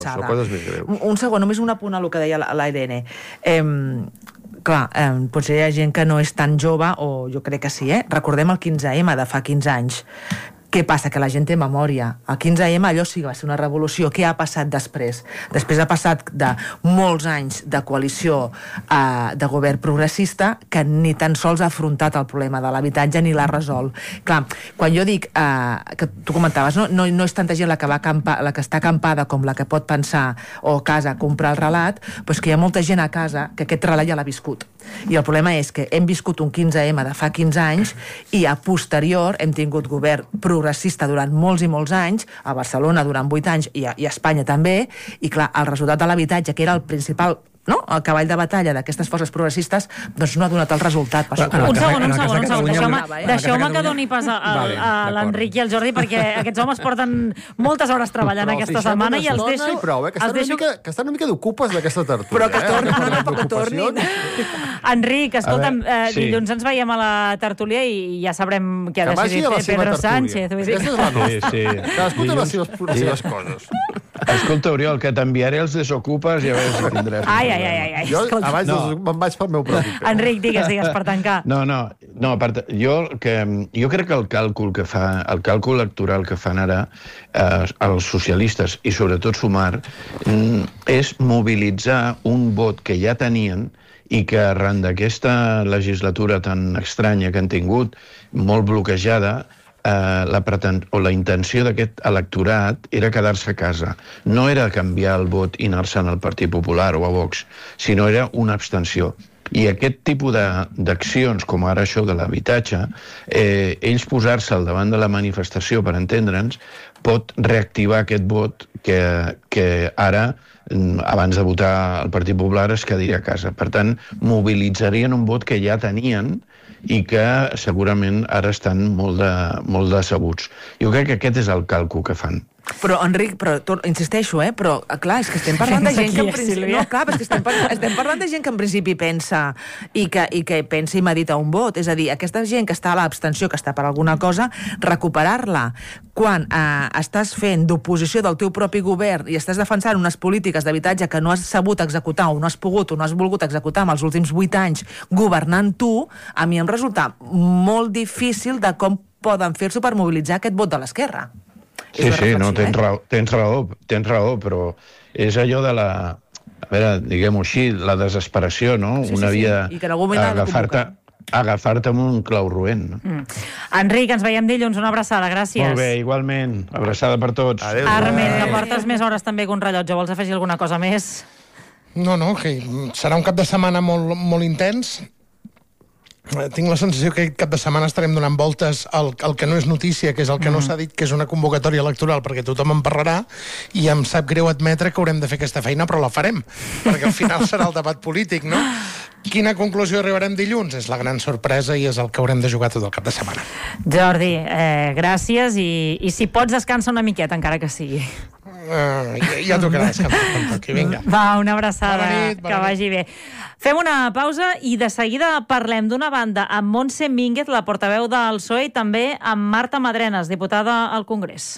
Són coses més greus. Un segon, només un apunt a el que deia l'Irene. Clar, potser hi ha gent que no és tan jove, o jo crec que sí, recordem el 15M de fa 15 anys. Què passa? Que la gent té memòria. El 15M allò sí que va ser una revolució. Què ha passat després? Després ha passat de molts anys de coalició de govern progressista que ni tan sols ha afrontat el problema de l'habitatge ni l'ha resolt. Clar, quan jo dic que tu comentaves, no és tanta gent la que està acampada com la que pot pensar o a casa comprar el relat, però és que hi ha molta gent a casa que aquest relat ja l'ha viscut. I el problema és que hem viscut un 15M de fa 15 anys i a posterior hem tingut govern progressista durant molts i molts anys, a Barcelona durant 8 anys i a Espanya també, i clar, el resultat de l'habitatge, que era el principal, no?, el cavall de batalla d'aquestes forces progressistes, doncs no ha donat el resultat. Un segon. Deixeu-me que doni pas a l'Enric i al Jordi, perquè aquests homes porten moltes hores treballant aquesta setmana i els deixo... Que estan una mica d'ocupes d'aquesta tertúlia. Però que tornin. Enric, escolta'm, dilluns ens veiem a la tertúlia i ja sabrem què ha decidit Pedro Sánchez. Cadascú té les seves coses. Escolta, Oriol, que t'enviaré els desocupes i a veure si tindràs... Ai. Jo abans me'n vaig pel meu propi peu. Enric, digues, per tancar. No, jo crec que el càlcul electoral que fan ara els socialistes, i sobretot Sumar, és mobilitzar un vot que ja tenien i que arran d'aquesta legislatura tan estranya que han tingut, molt bloquejada, la intenció d'aquest electorat era quedar-se a casa. No era canviar el vot i anar-se'n al Partit Popular o a Vox, sinó era una abstenció. I aquest tipus d'accions, com ara això de l'habitatge, ells posar-se al davant de la manifestació, per entendre'ns, pot reactivar aquest vot que ara, abans de votar el Partit Popular, es quedaria a casa. Per tant, mobilitzarien un vot que ja tenien i que segurament ara estan molt decebuts. Jo crec que aquest és el càlcul que fan. Però, Enric, insisteixo, però clar, és que estem parlant de gent que en principi... No, clar, és que estem parlant de gent que en principi pensa i que pensa i medita un vot. És a dir, aquesta gent que està a l'abstenció, que està per alguna cosa, recuperar-la quan estàs fent d'oposició del teu propi govern i estàs defensant unes polítiques d'habitatge que no has sabut executar o no has pogut o no has volgut executar en els últims 8 anys governant tu, a mi em resulta molt difícil de com poden fer-s'ho per mobilitzar aquest vot de l'esquerra. Sí, no, tens raó, però és allò de la, a veure, diguem-ho així, la desesperació, no? Una via agafar-te amb un clau roent. Enric, ens veiem dilluns, una abraçada, gràcies. Molt bé, igualment, abraçada per tots. Armen, que portes més hores també que un rellotge, vols afegir alguna cosa més? No, que serà un cap de setmana molt intens. Tinc la sensació que aquest cap de setmana estarem donant voltes al que no és notícia, que és el que no s'ha dit, que és una convocatòria electoral, perquè tothom en parlarà, i em sap greu admetre que haurem de fer aquesta feina, però la farem, perquè al final serà el debat polític, no? Quina conclusió arribarem dilluns? És la gran sorpresa i és el que haurem de jugar tot el cap de setmana. Jordi, gràcies, i si pots descansa una miqueta, encara que sigui. Ja tocarà descansar, vinga. Va, una abraçada, bona nit. Que vagi bé. Fem una pausa i de seguida parlem d'una banda amb Montse Mínguez, la portaveu del PSOE, i també amb Marta Madrenas, diputada al Congrés.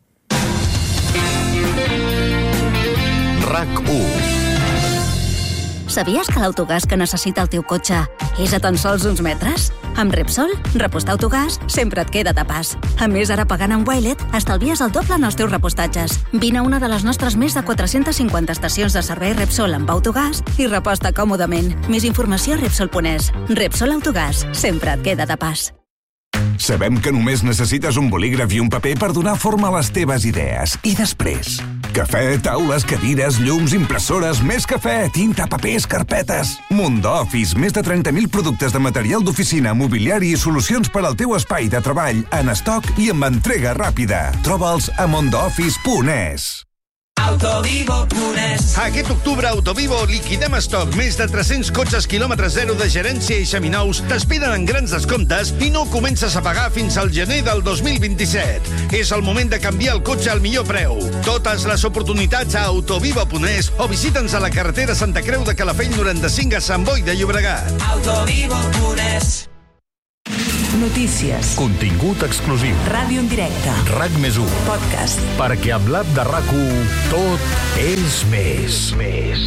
RAC1. Sabies que l'autogàs que necessita el teu cotxe és a tan sols uns metres? Amb Repsol, repostar autogàs sempre et queda de pas. A més, ara pagant amb Wilet, estalvies el doble en els teus repostatges. Vine a una de les nostres més de 450 estacions de servei Repsol amb autogàs i reposta còmodament. Més informació a Repsol.es. Repsol Autogàs, sempre et queda de pas. Sabem que només necessites un bolígraf i un paper per donar forma a les teves idees. I després? Cafè, taules, cadires, llums, impressores, més cafè, tinta, papers, carpetes. Munt d'Office, més de 30.000 productes de material d'oficina, mobiliari i solucions per al teu espai de treball en estoc i amb entrega ràpida. Troba'ls a mondoffice.es. Autovivo.es. Aquest octubre a Autovivo liquidem estoc. Més de 300 cotxes quilòmetre zero de gerència i seminous t'esperen en grans descomptes i no comences a pagar fins al gener del 2027. És el moment de canviar el cotxe al millor preu. Totes les oportunitats a Autovivo.es o visita'ns a la carretera Santa Creu de Calafell 95 a Sant Boi de Llobregat. Autovivo.es. Notícies. Contingut exclusiu. Ràdio en directe. RAC+1. Podcast. Perquè amb l'app de RAC1 tot és més.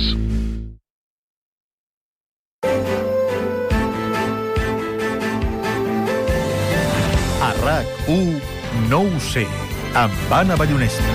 A RAC1 no ho sé, amb Anna Ballonesta.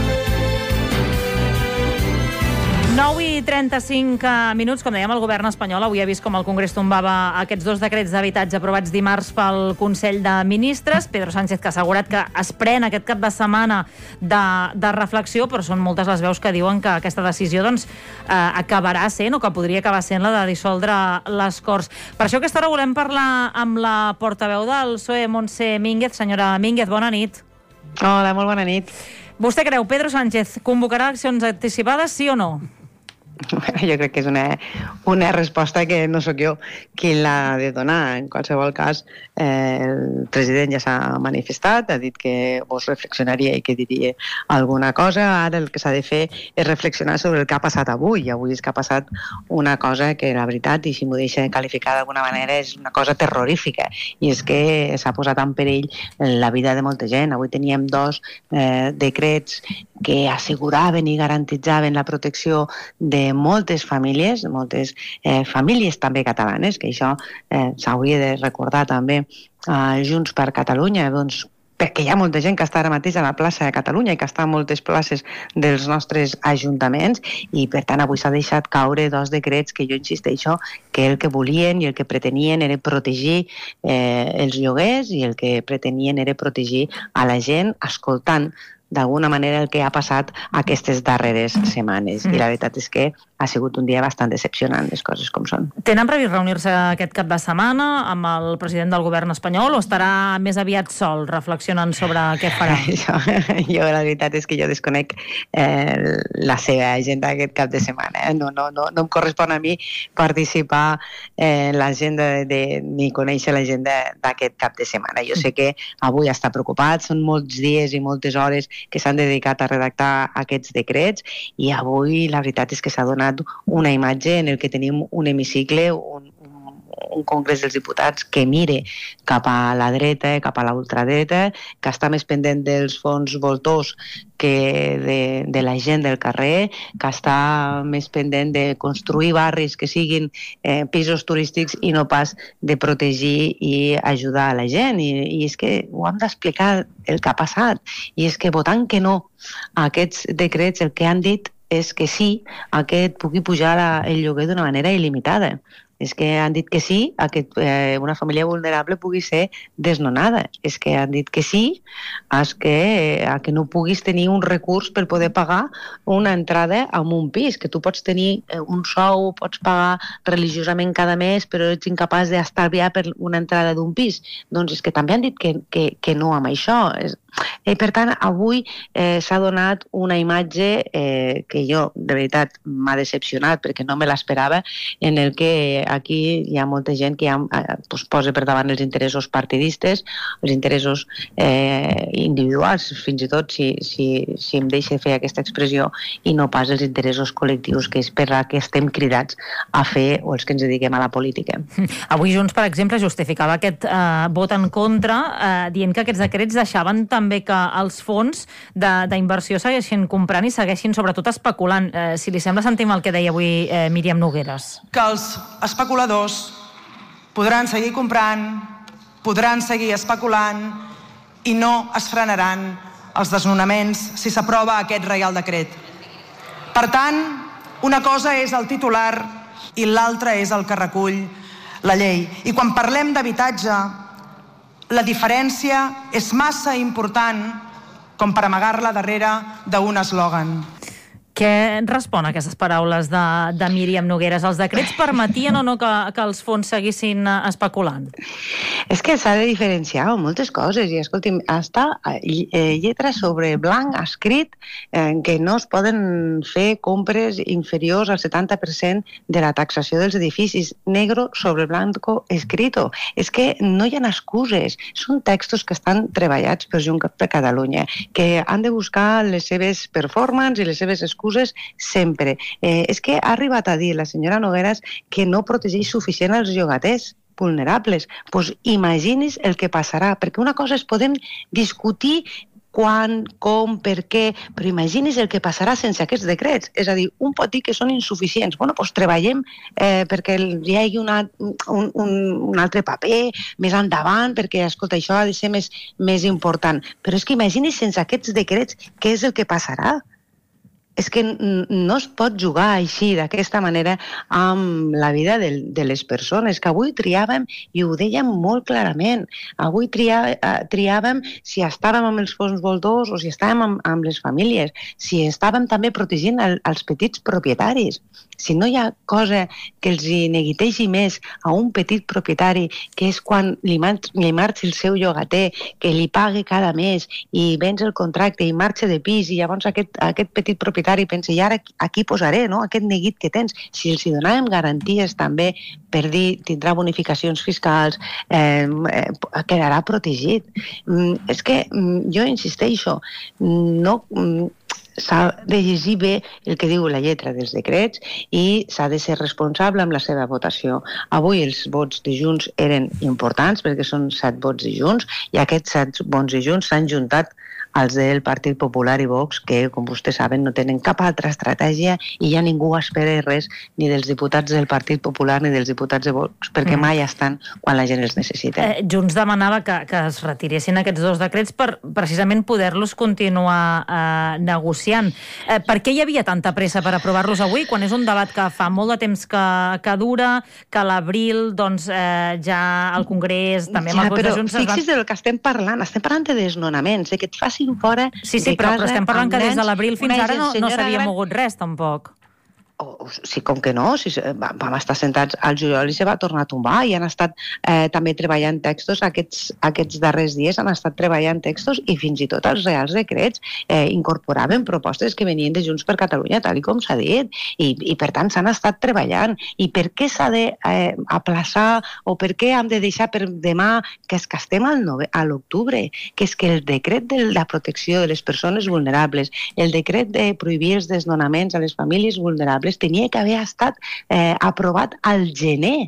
9:35 minuts. Com dèiem, el govern espanyol avui ha vist com el Congrés tombava aquests 2 decrets d'habitatge aprovats dimarts pel Consell de Ministres. Pedro Sánchez, que ha assegurat que es pren aquest cap de setmana de reflexió, però són moltes les veus que diuen que aquesta decisió acabarà sent, o que podria acabar sent, la de dissoldre les Corts. Per això aquesta hora volem parlar amb la portaveu del PSOE, Montse Mínguez. Senyora Mínguez, bona nit. Hola, molt bona nit. Vostè creu Pedro Sánchez convocarà eleccions anticipades, sí o no? Jo crec que és una resposta que no sóc jo qui l'ha de donar. En qualsevol cas, el president ja s'ha manifestat, ha dit que vos reflexionaria i que diria alguna cosa. Ara el que s'ha de fer és reflexionar sobre el que ha passat avui. I avui és que ha passat una cosa que, la veritat, i si m'ho deixa qualificar d'alguna manera, és una cosa terrorífica. I és que s'ha posat en perill la vida de molta gent. Avui teníem 2 decrets que asseguraven i garantitzaven la protecció de moltes famílies també catalanes, que això s'hauria de recordar també a Junts per Catalunya, doncs, perquè hi ha molta gent que està ara mateix a la plaça de Catalunya i que està a moltes places dels nostres ajuntaments, i per tant avui s'ha deixat caure 2 decrets que jo insisteixo que el que volien i el que pretenien era protegir els lloguers, i el que pretenien era protegir a la gent, escoltant d'alguna manera el que ha passat aquestes darreres setmanes. I la veritat és que ha sigut un dia bastant decepcionant, les coses com són. Tenen previst reunir-se aquest cap de setmana amb el president del govern espanyol, o estarà més aviat sol reflexionant sobre què farà? Jo la veritat és que jo desconec la seva agenda aquest cap de setmana. No em correspon a mi participar en l'agenda ni conèixer l'agenda d'aquest cap de setmana. Jo sé que avui està preocupat, són molts dies i moltes hores que s'han dedicat a redactar aquests decrets, i avui la veritat és que s'ha donat una imatge en el que tenim un hemicicle, un Congrés dels Diputats que mire cap a la dreta, cap a la ultradreta, que està més pendent dels fons voltors que de la gent del carrer, que està més pendent de construir barris que siguin pisos turístics i no pas de protegir i ajudar a la gent. I és que ho hem d'explicar el que ha passat. I és que votant que no a aquests decrets, el que han dit és que sí a que et pugui pujar el lloguer d'una manera il·limitada. És que han dit que sí a que una família vulnerable pugui ser desnonada. És que han dit que sí a que no puguis tenir un recurs per poder pagar una entrada en un pis, que tu pots tenir un sou, pots pagar religiosament cada mes, però ets incapaç d'estalviar per una entrada d'un pis. Doncs és que també han dit que no amb això. Per tant, avui s'ha donat una imatge que jo, de veritat, m'ha decepcionat, perquè no me l'esperava, en el que aquí hi ha molta gent que posa per davant els interessos partidistes, els interessos individuals, fins i tot, si em deixa fer aquesta expressió, i no pas els interessos col·lectius, que és per a que estem cridats a fer, o els que ens dediquem a la política. Avui Junts, per exemple, justificava aquest vot en contra, dient que aquests decrets deixaven també que els fons d'inversió segueixin comprant i segueixin sobretot especulant. Si li sembla, sentim el que deia avui Míriam Nogueres. Que els especuladors podran seguir comprant, podran seguir especulant i no es frenaran els desnonaments si s'aprova aquest Reial Decret. Per tant, una cosa és el titular i l'altra és el que recull la llei. I quan parlem d'habitatge, la diferència és massa important com per amagar-la darrere d'un eslògan. Què respon a aquestes paraules de Míriam Nogueres? Els decrets permetien o no que els fons seguissin especulant? És que s'ha de diferenciar moltes coses. I escolti'm, està lletra sobre blanc escrit que no es poden fer compres inferiors al 70% de la taxació dels edificis. Negro sobre blanco escrito. És que no hi ha excuses. Són textos que estan treballats per Junts per Catalunya, que han de buscar les seves performances i les seves excuses sempre. És que ha arribat a dir la senyora Nogueres que no protegeix suficient els llogaters. vulnerables. Doncs imagini's el que passarà, perquè una cosa és podem discutir quan, com, per què, però imagini's el que passarà sense aquests decrets. És a dir, un pot dir que són insuficients. Bueno, doncs treballem perquè hi hagi un altre paper més endavant, perquè, escolta, això ha de ser més important. Però és que imagini's sense aquests decrets què és el que passarà. És que no es pot jugar així, d'aquesta manera, amb la vida de les persones, que avui triàvem, i ho dèiem molt clarament, avui triàvem si estàvem amb els fons voltors o si estàvem amb les famílies, si estàvem també protegint els petits propietaris. Si no hi ha cosa que els neguitegi més a un petit propietari, que és quan li marxa el seu llogater, que li pague cada mes i vens el contracte i marxa de pis, i llavors aquest petit propietari pensa, i ara aquí posaré, no?, aquest neguit que tens. Si els donàvem garanties també per dir, tindrà bonificacions fiscals, quedarà protegit. És que jo insisteixo, no... s'ha de llegir bé el que diu la lletra dels decrets i s'ha de ser responsable amb la seva votació. Avui els vots de Junts eren importants perquè són 7 vots de Junts i aquests 7 vots de Junts s'han juntat als del Partit Popular i Vox, que, com vostès saben, no tenen cap altra estratègia i ja ningú espera res ni dels diputats del Partit Popular ni dels diputats de Vox, perquè mai estan quan la gent els necessita. Junts demanava que es retiressin aquests 2 decrets per precisament poder-los continuar negociant. Per què hi havia tanta pressa per aprovar-los avui, quan és un debat que fa molt de temps que dura, que a l'abril doncs, ja al Congrés, també amb els vots de Junts... Però fixi's del que estem parlant de desnonaments, que et facin fora sí, però estem parlant que des de l'abril fins ara no s'havia mogut res, tampoc. Sí, com que no, vam estar sentats al juliol i se va tornar a tombar i han estat també treballant textos, aquests darrers dies han estat treballant textos i fins i tot els reals decrets incorporaven propostes que venien de Junts per Catalunya, tal com s'ha dit, i per tant s'han estat treballant. I per què s'ha d'aplaçar o per què hem de deixar per demà, que és que estem a l'octubre, que és que el decret de la protecció de les persones vulnerables, el decret de prohibir els desnonaments a les famílies vulnerables, tenia que haver estat aprovat al gener,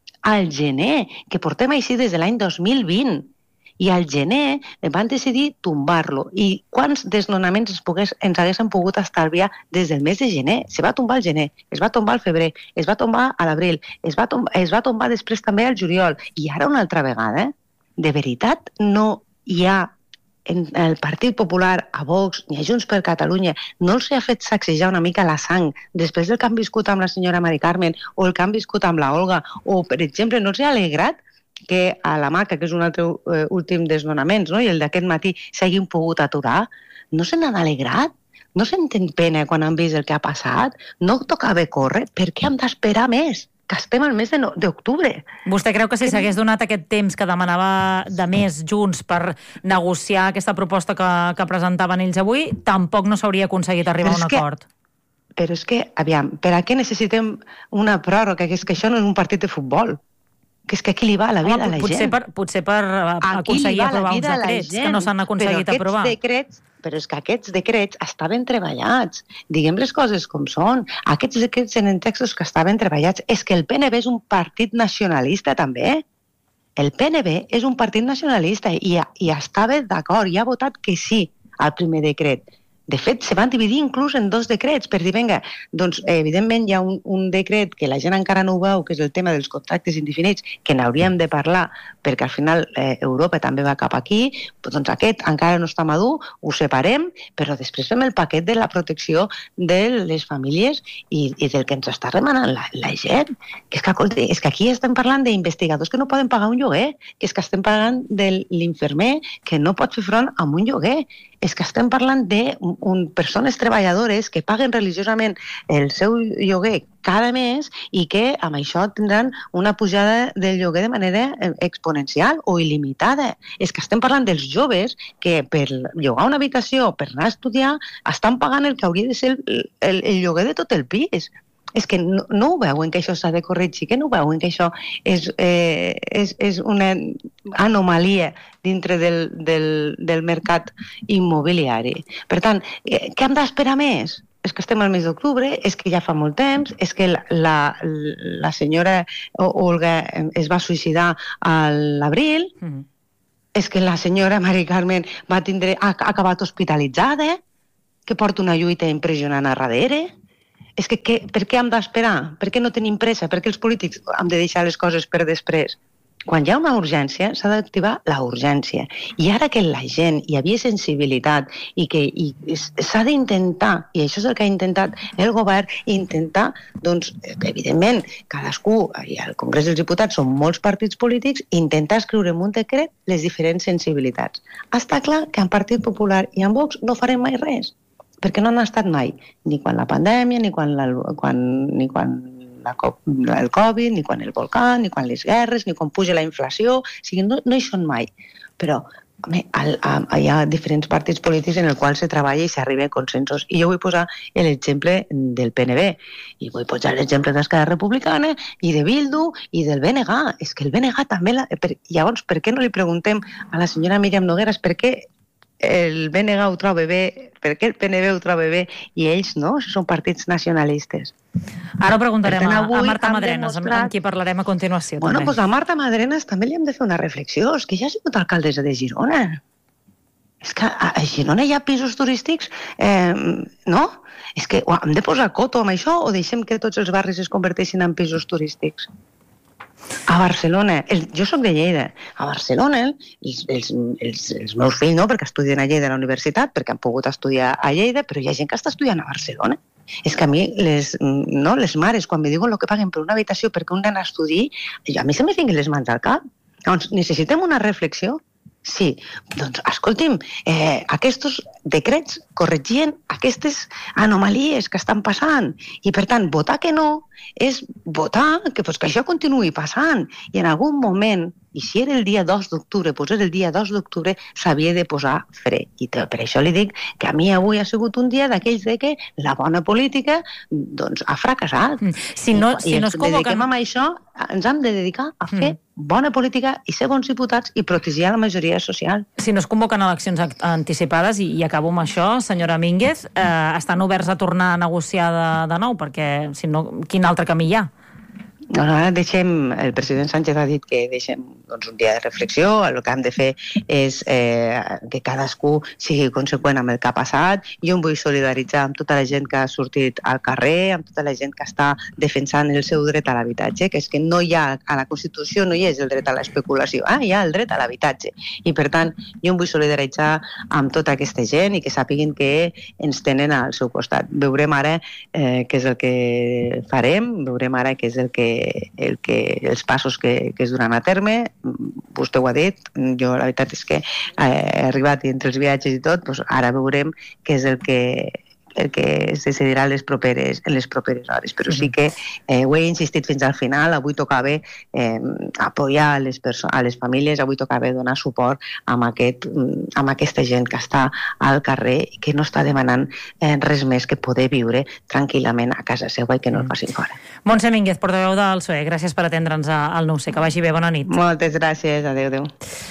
que portem així des de l'any 2020. I al gener van decidir tombar-lo. I quants desnonaments ens haguessin pogut estalviar des del mes de gener? Se va tombar al gener, es va tombar al febrer, es va tombar a l'abril, es va tombar després també al juliol. I ara una altra vegada, de veritat, no hi ha en el Partit Popular, a Vox ni a Junts per Catalunya, no els ha fet sacsejar una mica la sang després del que han viscut amb la senyora Mari Carmen o el que han viscut amb la Olga, o per exemple no els ha alegrat que a la Maca, que és un altre últim desnonament, no? I el d'aquest matí s'hagin pogut aturar? No se n'han alegrat? No senten pena quan han vist el que ha passat? No tocava córrer? Per què hem d'esperar més? Que estem al mes d'octubre. Vostè creu que si s'hagués donat aquest temps que demanava de més Junts per negociar aquesta proposta que presentaven ells avui, tampoc no s'hauria aconseguit arribar a un acord? Però és que, aviam, per a què necessitem una pròrroga? Que és que això no és un partit de futbol. Que és que aquí li va la vida a la gent. Potser per aconseguir aprovar uns decrets que no s'han aconseguit aprovar. Però és que aquests decrets estaven treballats. Diguem les coses com són. Aquests decrets eren textos que estaven treballats. És que el PNB és un partit nacionalista també. El PNB és un partit nacionalista i estava d'acord, i ha votat que sí al primer decret. De fet, se van dividir inclús en 2 decrets per dir, vinga, doncs evidentment hi ha un decret que la gent encara no ho veu, que és el tema dels contractes indefinits, que n'hauríem de parlar, perquè al final Europa també va cap aquí, doncs aquest encara no està madur, ho separem, però després fem el paquet de la protecció de les famílies i del que ens està remanant la gent. Que és que aquí estem parlant d'investigadors que no poden pagar un lloguer, que és que estem parlant de l'infermer que no pot fer front a un lloguer, és que estem parlant de persones treballadores que paguen religiosament el seu lloguer cada mes i que amb això tindran una pujada del lloguer de manera exponencial o il·limitada. És que estem parlant dels joves que per llogar una habitació, per anar a estudiar, estan pagant el que hauria de ser el lloguer de tot el pis. És que no ho veuen que això s'ha de corregir, que no ho veuen que això és una anomalia dintre del mercat immobiliari. Per tant, què hem d'esperar més? és que estem al mes d'octubre, és que ja fa molt temps, és que la senyora Olga es va suïcidar a l'abril, és que la senyora Mari Carmen ha acabat hospitalitzada, que porta una lluita impressionant a darrere. És que per què hem d'esperar? Per què no tenim pressa? Per què els polítics hem de deixar les coses per després? Quan hi ha una urgència, s'ha d'activar la urgència. I ara que la gent hi havia sensibilitat i que s'ha d'intentar, i això és el que ha intentat el govern, intentar, doncs, evidentment, cadascú, i al Congrés dels Diputats són molts partits polítics, intentar escriure en un decret les diferents sensibilitats. Està clar que en Partit Popular i en Vox no farem mai res, perquè no han estat mai, ni quan la pandèmia, ni quan el Covid, ni quan el volcà, ni quan les guerres, ni quan puja la inflació, o sigui, no hi són mai. Però home, hi ha diferents partits polítics en els quals se treballa i s'arriba a consensos. I jo vull posar l'exemple del PNB, i vull posar l'exemple d'Esquerra Republicana, i de Bildu, i del BNG. És que el BNG també... Llavors, per què no li preguntem a la senyora Míriam Nogueras per què el BNG ho troba bé, per què el PNB ho troba bé i ells no? Són partits nacionalistes. Ara ho preguntarem a Marta Madrenas, amb qui parlarem a continuació. Bueno, doncs a Marta Madrenas també li hem de fer una reflexió. És que ja ha sigut alcaldessa de Girona. És que a Girona hi ha pisos turístics, no? És que hem de posar coto amb això o deixem que tots els barris es converteixin en pisos turístics? A Barcelona, jo soc de Lleida, a Barcelona els meus fills no, perquè estudien a Lleida a la universitat, perquè han pogut estudiar a Lleida, però hi ha gent que està estudiant a Barcelona. És que a mi, les mares, quan me diuen el que paguen per una habitació perquè un nen estudi, a mi se me fiquen les mans al cap. Doncs necessitem una reflexió. Sí, doncs escolti'm, aquests decrets corregien aquestes anomalies que estan passant i per tant votar que no és votar que això continuï passant i en algun moment, i si era el dia 2 d'octubre, doncs el dia 2 d'octubre s'havia de posar fre. I per això li dic que a mi avui ha sigut un dia d'aquells de que la bona política doncs ha fracassat. Si no es convoquen... a això, ens hem de dedicar a fer bona política i ser bons diputats i protegir la majoria social. Si no es convoquen eleccions anticipades, i acabo amb això, senyora Mínguez, estan oberts a tornar a negociar de nou, perquè si no, quin altre camí hi ha? No, el president Sánchez ha dit que deixem un dia de reflexió, el que hem de fer és que cadascú sigui conseqüent amb el que ha passat. Jo em vull solidaritzar amb tota la gent que ha sortit al carrer, amb tota la gent que està defensant el seu dret a l'habitatge, que és que no hi ha, a la Constitució no hi és el dret a l'especulació, hi ha el dret a l'habitatge. I per tant, jo em vull solidaritzar amb tota aquesta gent i que sàpiguin que ens tenen al seu costat. Veurem ara què és el que farem, veurem ara què és els passos que es duran a terme. Vostè ho ha dit, jo la veritat és que he arribat i entre els viatges i tot, doncs ara veurem què és el que es decidirà en les properes hores. Però sí que ho he insistit fins al final, avui tocava apoyar a les famílies, avui tocava donar suport a aquesta gent que està al carrer i que no està demanant res més que poder viure tranquil·lament a casa seva i que no el facin fora. Montse Mínguez, portaveu del PSOE, gràcies per atendre'ns al 9C. Que vagi bé, bona nit. Moltes gràcies, adéu.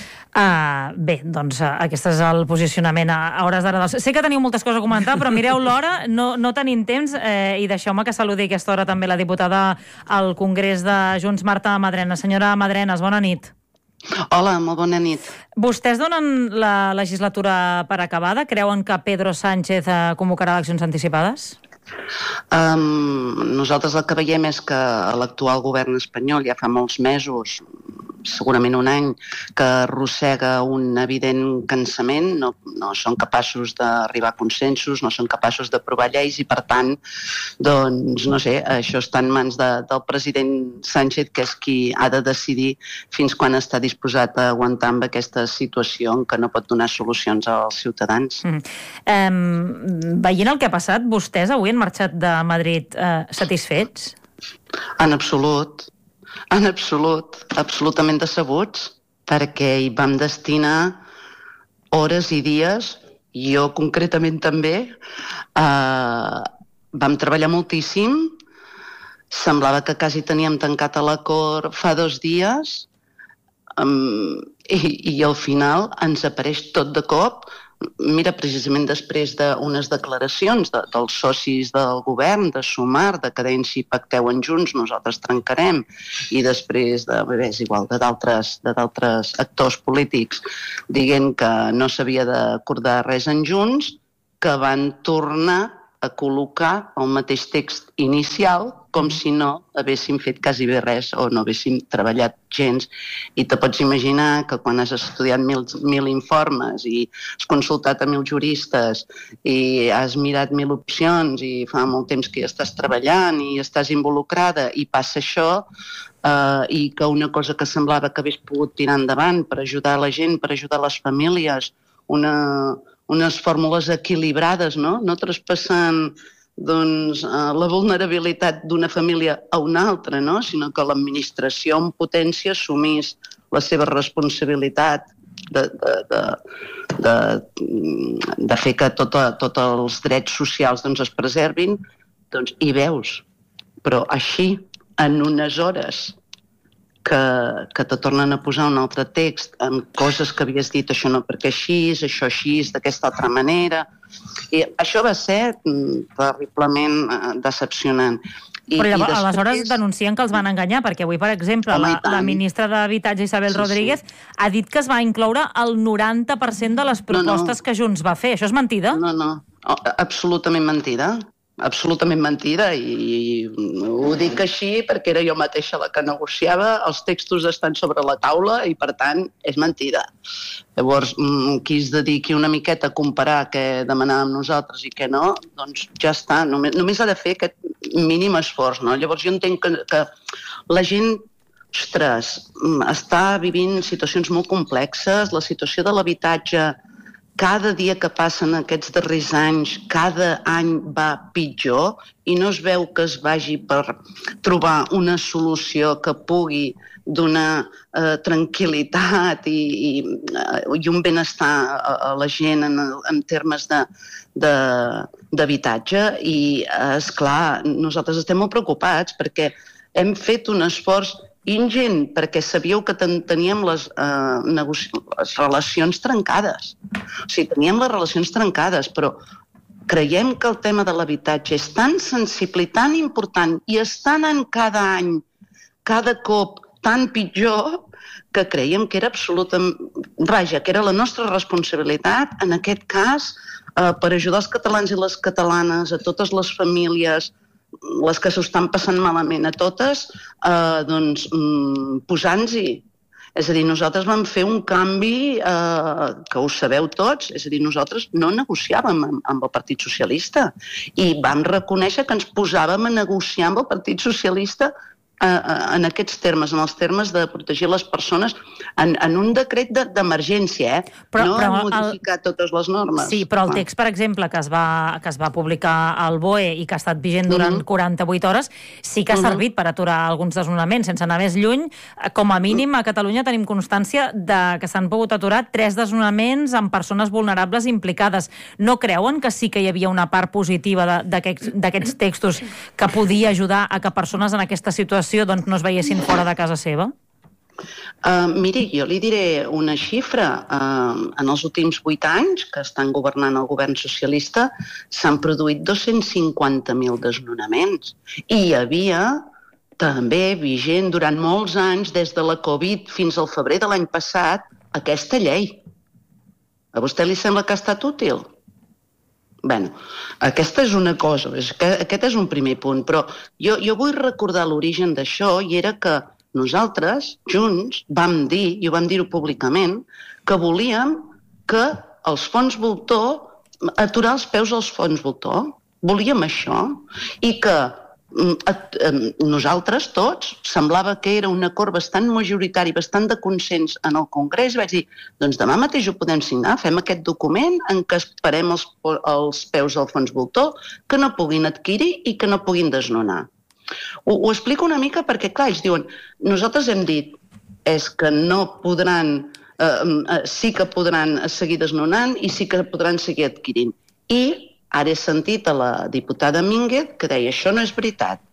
Bé, doncs aquest és el posicionament a hores d'ara. Sé que teniu moltes coses a comentar, però mireu l'hora, no tenim temps, i deixeu-me que saludi a aquesta hora també la diputada al Congrés de Junts, Marta Madrenas. Senyora Madrenas, bona nit. Hola, molt bona nit. Vostès donen la legislatura per acabada? Creuen que Pedro Sánchez convocarà eleccions anticipades? Nosaltres el que veiem és que l'actual govern espanyol ja fa molts mesos, segurament un any, que arrossega un evident cansament, no són capaços d'arribar a consensos, no són capaços d'aprovar lleis i, per tant, doncs, no sé, això està en mans del president Sánchez, que és qui ha de decidir fins quan està disposat a aguantar amb aquesta situació en què no pot donar solucions als ciutadans. Veient el que ha passat, vostès avui han marxat de Madrid satisfets? En absolut, absolutament decebuts, perquè hi vam destinar hores i dies, jo concretament també, vam treballar moltíssim, semblava que quasi teníem tancat l'acord fa 2 dies, i al final ens apareix tot de cop mira, precisament després d'unes declaracions dels socis del govern, de Sumar, de que deien si pacteuen junts nosaltres trencarem, i després és igual, d'altres actors polítics dient que no s'havia d'acordar res en Junts, que van tornar a col·locar el mateix text inicial com si no haguéssim fet quasi bé res o no haguéssim treballat gens. I te pots imaginar que quan has estudiat mil informes i has consultat a 1000 juristes i has mirat 1000 opcions i fa molt temps que hi estàs treballant i estàs involucrada i passa això, i que una cosa que semblava que hagués pogut tirar endavant per ajudar la gent, per ajudar les famílies, unes fórmules equilibrades, no traspassant la vulnerabilitat d'una família a una altra, sinó que l'administració en potència assumís la seva responsabilitat de fer que tots els drets socials es preservin, hi veus. Però així, en unes hores que te tornen a posar un altre text amb coses que havies dit això no perquè així, això així, d'aquesta altra manera. I això va ser terriblement decepcionant. Però aleshores denuncien que els van enganyar, perquè avui, per exemple, la ministra d'Habitatge, Isabel Rodríguez, ha dit que es va incloure el 90% de les propostes que Junts va fer. Això és mentida? No, absolutament mentida. Absolutament mentida, i ho dic així perquè era jo mateixa la que negociava, els textos estan sobre la taula i, per tant, és mentida. Llavors, qui es dediqui una miqueta a comparar què demanàvem nosaltres i què no, doncs ja està, només ha de fer aquest mínim esforç, no? Llavors jo entenc que la gent, ostres, està vivint situacions molt complexes, la situació de l'habitatge cada dia que passen aquests darrers anys, cada any va pitjor i no es veu que es vagi per trobar una solució que pugui donar tranquil·litat i un benestar a la gent en termes d'habitatge. I, esclar, nosaltres estem molt preocupats perquè hem fet un esforç ingent, perquè sabíeu que teníem les relacions trencades. O sigui, teníem les relacions trencades, però creiem que el tema de l'habitatge és tan sensible i tan important i està anant cada any, cada cop tan pitjor, que creiem que era que era la nostra responsabilitat, en aquest cas, per ajudar els catalans i les catalanes, a totes les famílies, les que s'ho estan passant malament a totes, doncs posant-hi. És a dir, nosaltres vam fer un canvi que ho sabeu tots, és a dir, nosaltres no negociàvem amb el Partit Socialista i vam reconèixer que ens posàvem a negociar amb el Partit Socialista en aquests termes, en els termes de protegir les persones en un decret d'emergència, no han modificat totes les normes. Sí, però el text, per exemple, que es va publicar al BOE i que ha estat vigent durant 48 hores, sí que ha servit per aturar alguns desnonaments. Sense anar més lluny, com a mínim a Catalunya tenim constància que s'han pogut aturar 3 desnonaments amb persones vulnerables implicades. No creuen que sí que hi havia una part positiva d'aquests textos que podia ajudar a que persones en aquesta situació no es veiessin fora de casa seva? Miri, jo li diré una xifra. En els últims 8 anys que estan governant el govern socialista s'han produït 250.000 desnonaments. I hi havia també vigent durant molts anys, des de la Covid fins al febrer de l'any passat, aquesta llei. A vostè li sembla que ha estat útil? Bé, aquesta és una cosa, aquest és un primer punt, però jo vull recordar l'origen d'això i era que nosaltres, Junts, vam dir, i ho vam dir-ho públicament, que volíem que els fons voltor, aturar els peus als fons voltor. Volíem això. I que nosaltres tots, semblava que era un acord bastant majoritari, bastant de consens en el Congrés, vaig dir, doncs demà mateix ho podem signar, fem aquest document en què esperem els peus al fons voltor, que no puguin adquirir i que no puguin desnonar. Ho explico una mica perquè, clar, ells diuen, nosaltres hem dit, és que no podran, sí que podran seguir desnonant i sí que podran seguir adquirint. I ara he sentit a la diputada Mínguez que deia, això no és veritat.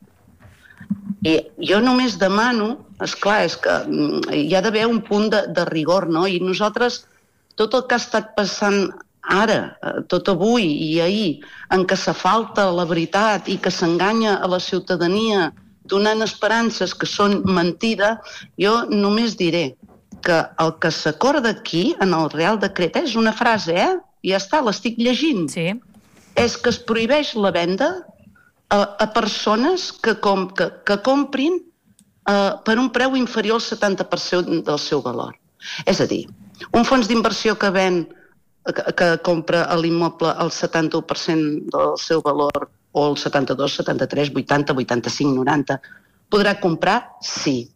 I jo només demano, esclar, és que hi ha d'haver un punt de rigor, no? I nosaltres, tot el que ha estat passant ara, tot avui i ahir, en què se falta la veritat i que s'enganya a la ciutadania donant esperances que són mentida, jo només diré que el que s'acorda aquí, en el Real Decret, és una frase, ja està, l'estic llegint, és que es prohibeix la venda a persones que comprin per un preu inferior al 70% del seu valor. És a dir, un fons d'inversió que compra l'immoble al 71% del seu valor, o el 72, 73, 80, 85, 90, podrà comprar? Sí.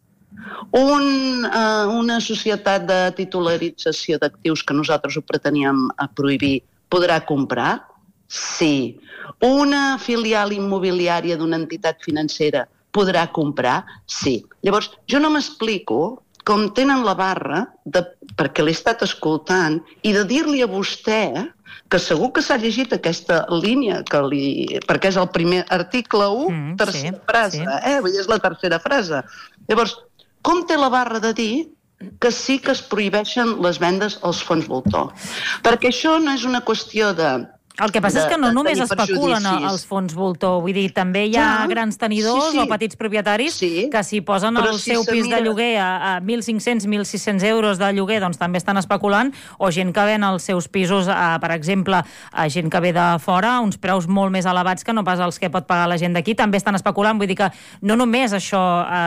Una societat de titularització d'actius que nosaltres ho preteníem prohibir podrà comprar? Sí. Una filial immobiliària d'una entitat financera podrà comprar? Sí. Llavors, jo no m'explico com tenen la barra, perquè l'he estat escoltant, i de dir-li a vostè, que segur que s'ha llegit aquesta línia, perquè és el primer article 1, tercera frase, és la tercera frase. Llavors, com té la barra de dir que sí que es prohibeixen les vendes als fons voltor? Perquè això no és una qüestió de... El que passa és que no només especulen els fons voltor, vull dir, també hi ha grans tenidors o petits propietaris que si posen el seu pis de lloguer a 1.500, 1.600 euros de lloguer, doncs també estan especulant, o gent que ven els seus pisos, per exemple, a gent que ve de fora, uns preus molt més elevats que no pas els que pot pagar la gent d'aquí, també estan especulant, vull dir que no només això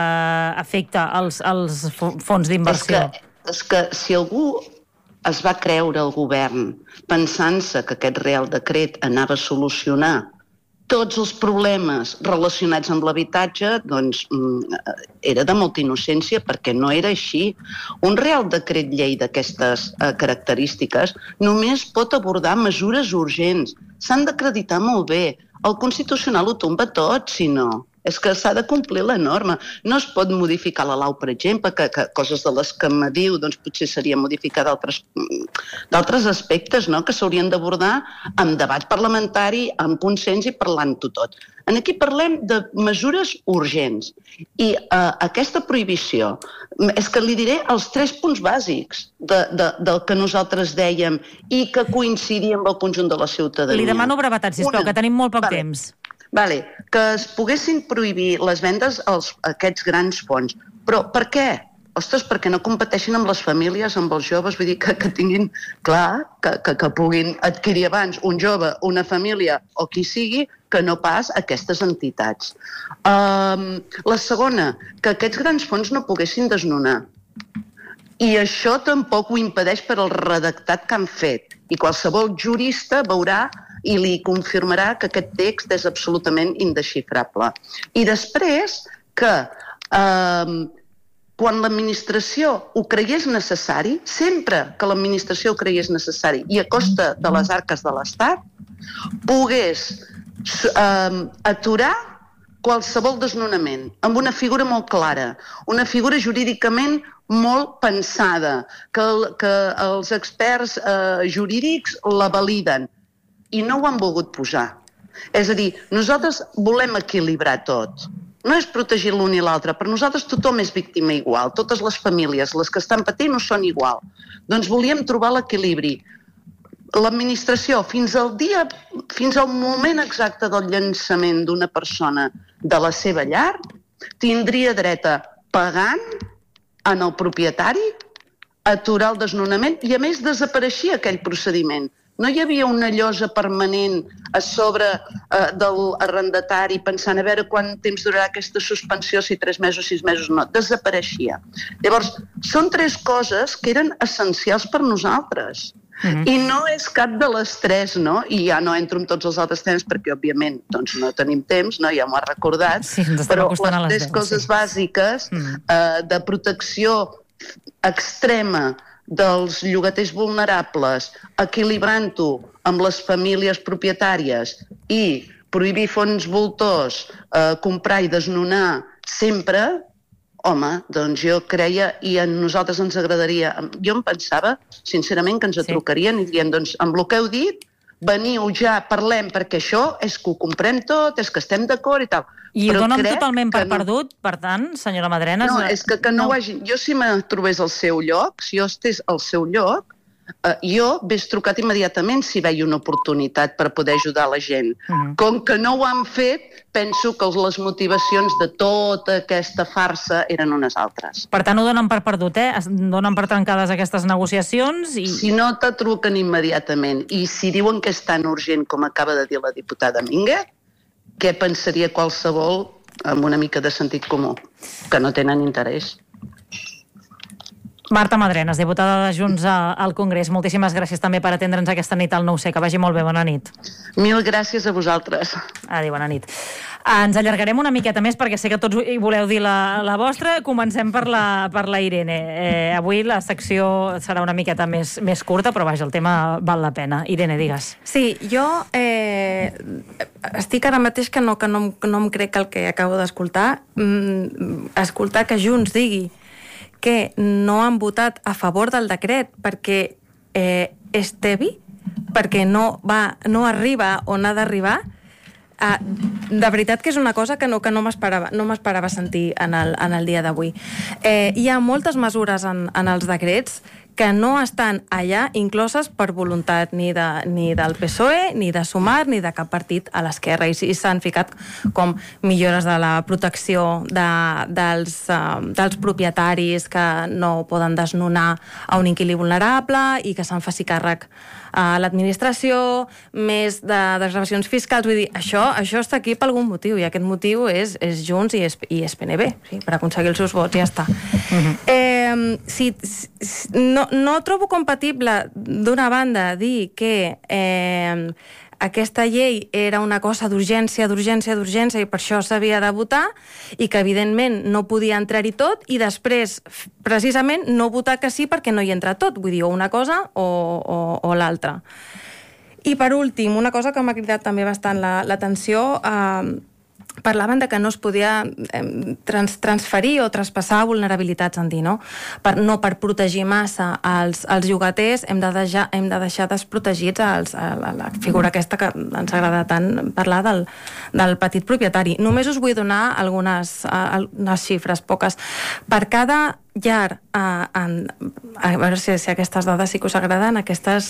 afecta els fons d'inversió. És que si algú es va creure el govern pensant-se que aquest Real Decret anava a solucionar tots els problemes relacionats amb l'habitatge, doncs era de molta innocència, perquè no era així. Un Real Decret llei d'aquestes característiques només pot abordar mesures urgents. S'han d'acreditar molt bé. El Constitucional ho tomba tot, si no. És que s'ha de complir la norma. No es pot modificar la lau, per exemple, que coses de les que me diu, doncs potser seria modificar d'altres aspectes, no?, que s'haurien d'abordar amb debat parlamentari, amb consens i parlant-ho tot. Aquí parlem de mesures urgents. I aquesta prohibició, és que li diré els 3 punts bàsics del que nosaltres dèiem i que coincidia amb el conjunt de la ciutadania. Li demano brevetat, sisplau, que tenim molt poc temps. Vale, que es poguessin prohibir les vendes a aquests grans fons. Però per què? Ostres, perquè no competeixin amb les famílies, amb els joves, vull dir que tinguin, clar, que puguin adquirir abans un jove, una família o qui sigui, que no pas aquestes entitats. La segona, que aquests grans fons no poguessin desnonar. I això tampoc ho impedeix per al redactat que han fet. I qualsevol jurista veurà i li confirmarà que aquest text és absolutament indesxifrable. I després que quan l'administració ho creiés necessari, sempre que l'administració ho creiés necessari i a costa de les arques de l'Estat, pogués aturar qualsevol desnonament, amb una figura molt clara, una figura jurídicament molt pensada, que els experts jurídics la validen, i no ho han volgut posar. És a dir, nosaltres volem equilibrar tot. No és protegir l'un i l'altre. Per nosaltres tothom és víctima igual. Totes les famílies, les que estan patint, no són igual. Doncs volíem trobar l'equilibri. L'administració, fins al moment exacte del llançament d'una persona de la seva llar, tindria dret a pagant en el propietari, aturar el desnonament i, a més, desapareixia aquell procediment. No hi havia una llosa permanent a sobre de l'arrendatari pensant a veure quant temps durarà aquesta suspensió, si 3 mesos, 6 mesos, no. Desapareixia. Llavors, són 3 coses que eren essencials per nosaltres. I no és cap de les 3, no? I ja no entro en tots els altres temes perquè, òbviament, doncs no tenim temps, no? Ja m'ho ha recordat. Sí, però les 3 coses bàsiques de protecció extrema dels llogaters vulnerables, equilibrant-ho amb les famílies propietàries i prohibir fons voltors, comprar i desnonar sempre, home, doncs jo creia, i a nosaltres ens agradaria, jo em pensava, sincerament, que ens trucarien i dirien, doncs, amb el que heu dit, veniu ja, parlem, perquè això és que ho comprem tot, és que estem d'acord i tal. I ho donen totalment per perdut, per tant, senyora Madrenas? No, és que no ho hagin... Jo si me trobés al seu lloc, si jo estés al seu lloc, jo hagués trucat immediatament si veia una oportunitat per poder ajudar la gent. Com que no ho han fet, penso que les motivacions de tota aquesta farsa eren unes altres. Per tant, ho donen per perdut, donen per trencades aquestes negociacions i... Si no te truquen immediatament i si diuen que és tan urgent com acaba de dir la diputada Mínguez, què pensaria qualsevol amb una mica de sentit comú? Que no tenen interès. Marta Madrenas, diputada de Junts al Congrés, moltíssimes gràcies també per atendre'ns aquesta nit al 9C. Que vagi molt bé, bona nit. Mil gràcies a vosaltres. Adéu, bona nit. Ens allargarem una miqueta més perquè sé que tots hi voleu dir la vostra. Comencem per la Irene. Avui la secció serà una miqueta més curta, però vaja, el tema val la pena. Irene, digues. Sí, jo estic ara mateix que no em crec el que acabo d'escoltar. Escoltar que Junts digui que no han votat a favor del decret perquè és tebi, perquè no arriba on ha d'arribar, de veritat que és una cosa que no m'esperava sentir en el dia d'avui. Hi ha moltes mesures en els decrets que no estan allà incloses per voluntat ni del PSOE, ni de Sumar, ni de cap partit a l'esquerra. I s'han ficat com millores de la protecció dels propietaris que no poden desnonar a un inquilí vulnerable i que se'n faci càrrec a l'administració, més de desgravacions fiscals. Vull dir, això està aquí per algun motiu, i aquest motiu és Junts i és PNB, sí, per aconseguir els seus vots, ja està. No trobo compatible, d'una banda, dir que aquesta llei era una cosa d'urgència, i per això s'havia de votar, i que evidentment no podia entrar-hi tot, i després, precisament, no votar que sí perquè no hi entra tot. Vull dir, o una cosa o l'altra. I per últim, una cosa que m'ha cridat també bastant l'atenció, parlaven de que no es podia transferir o traspassar vulnerabilitats, en dir, no? Per protegir massa els llogaters hem de deixar desprotegits la figura aquesta que ens agrada tant parlar del petit propietari. Només us vull donar algunes xifres, poques. Per cada llar, a veure si aquestes dades sí que us agraden, aquestes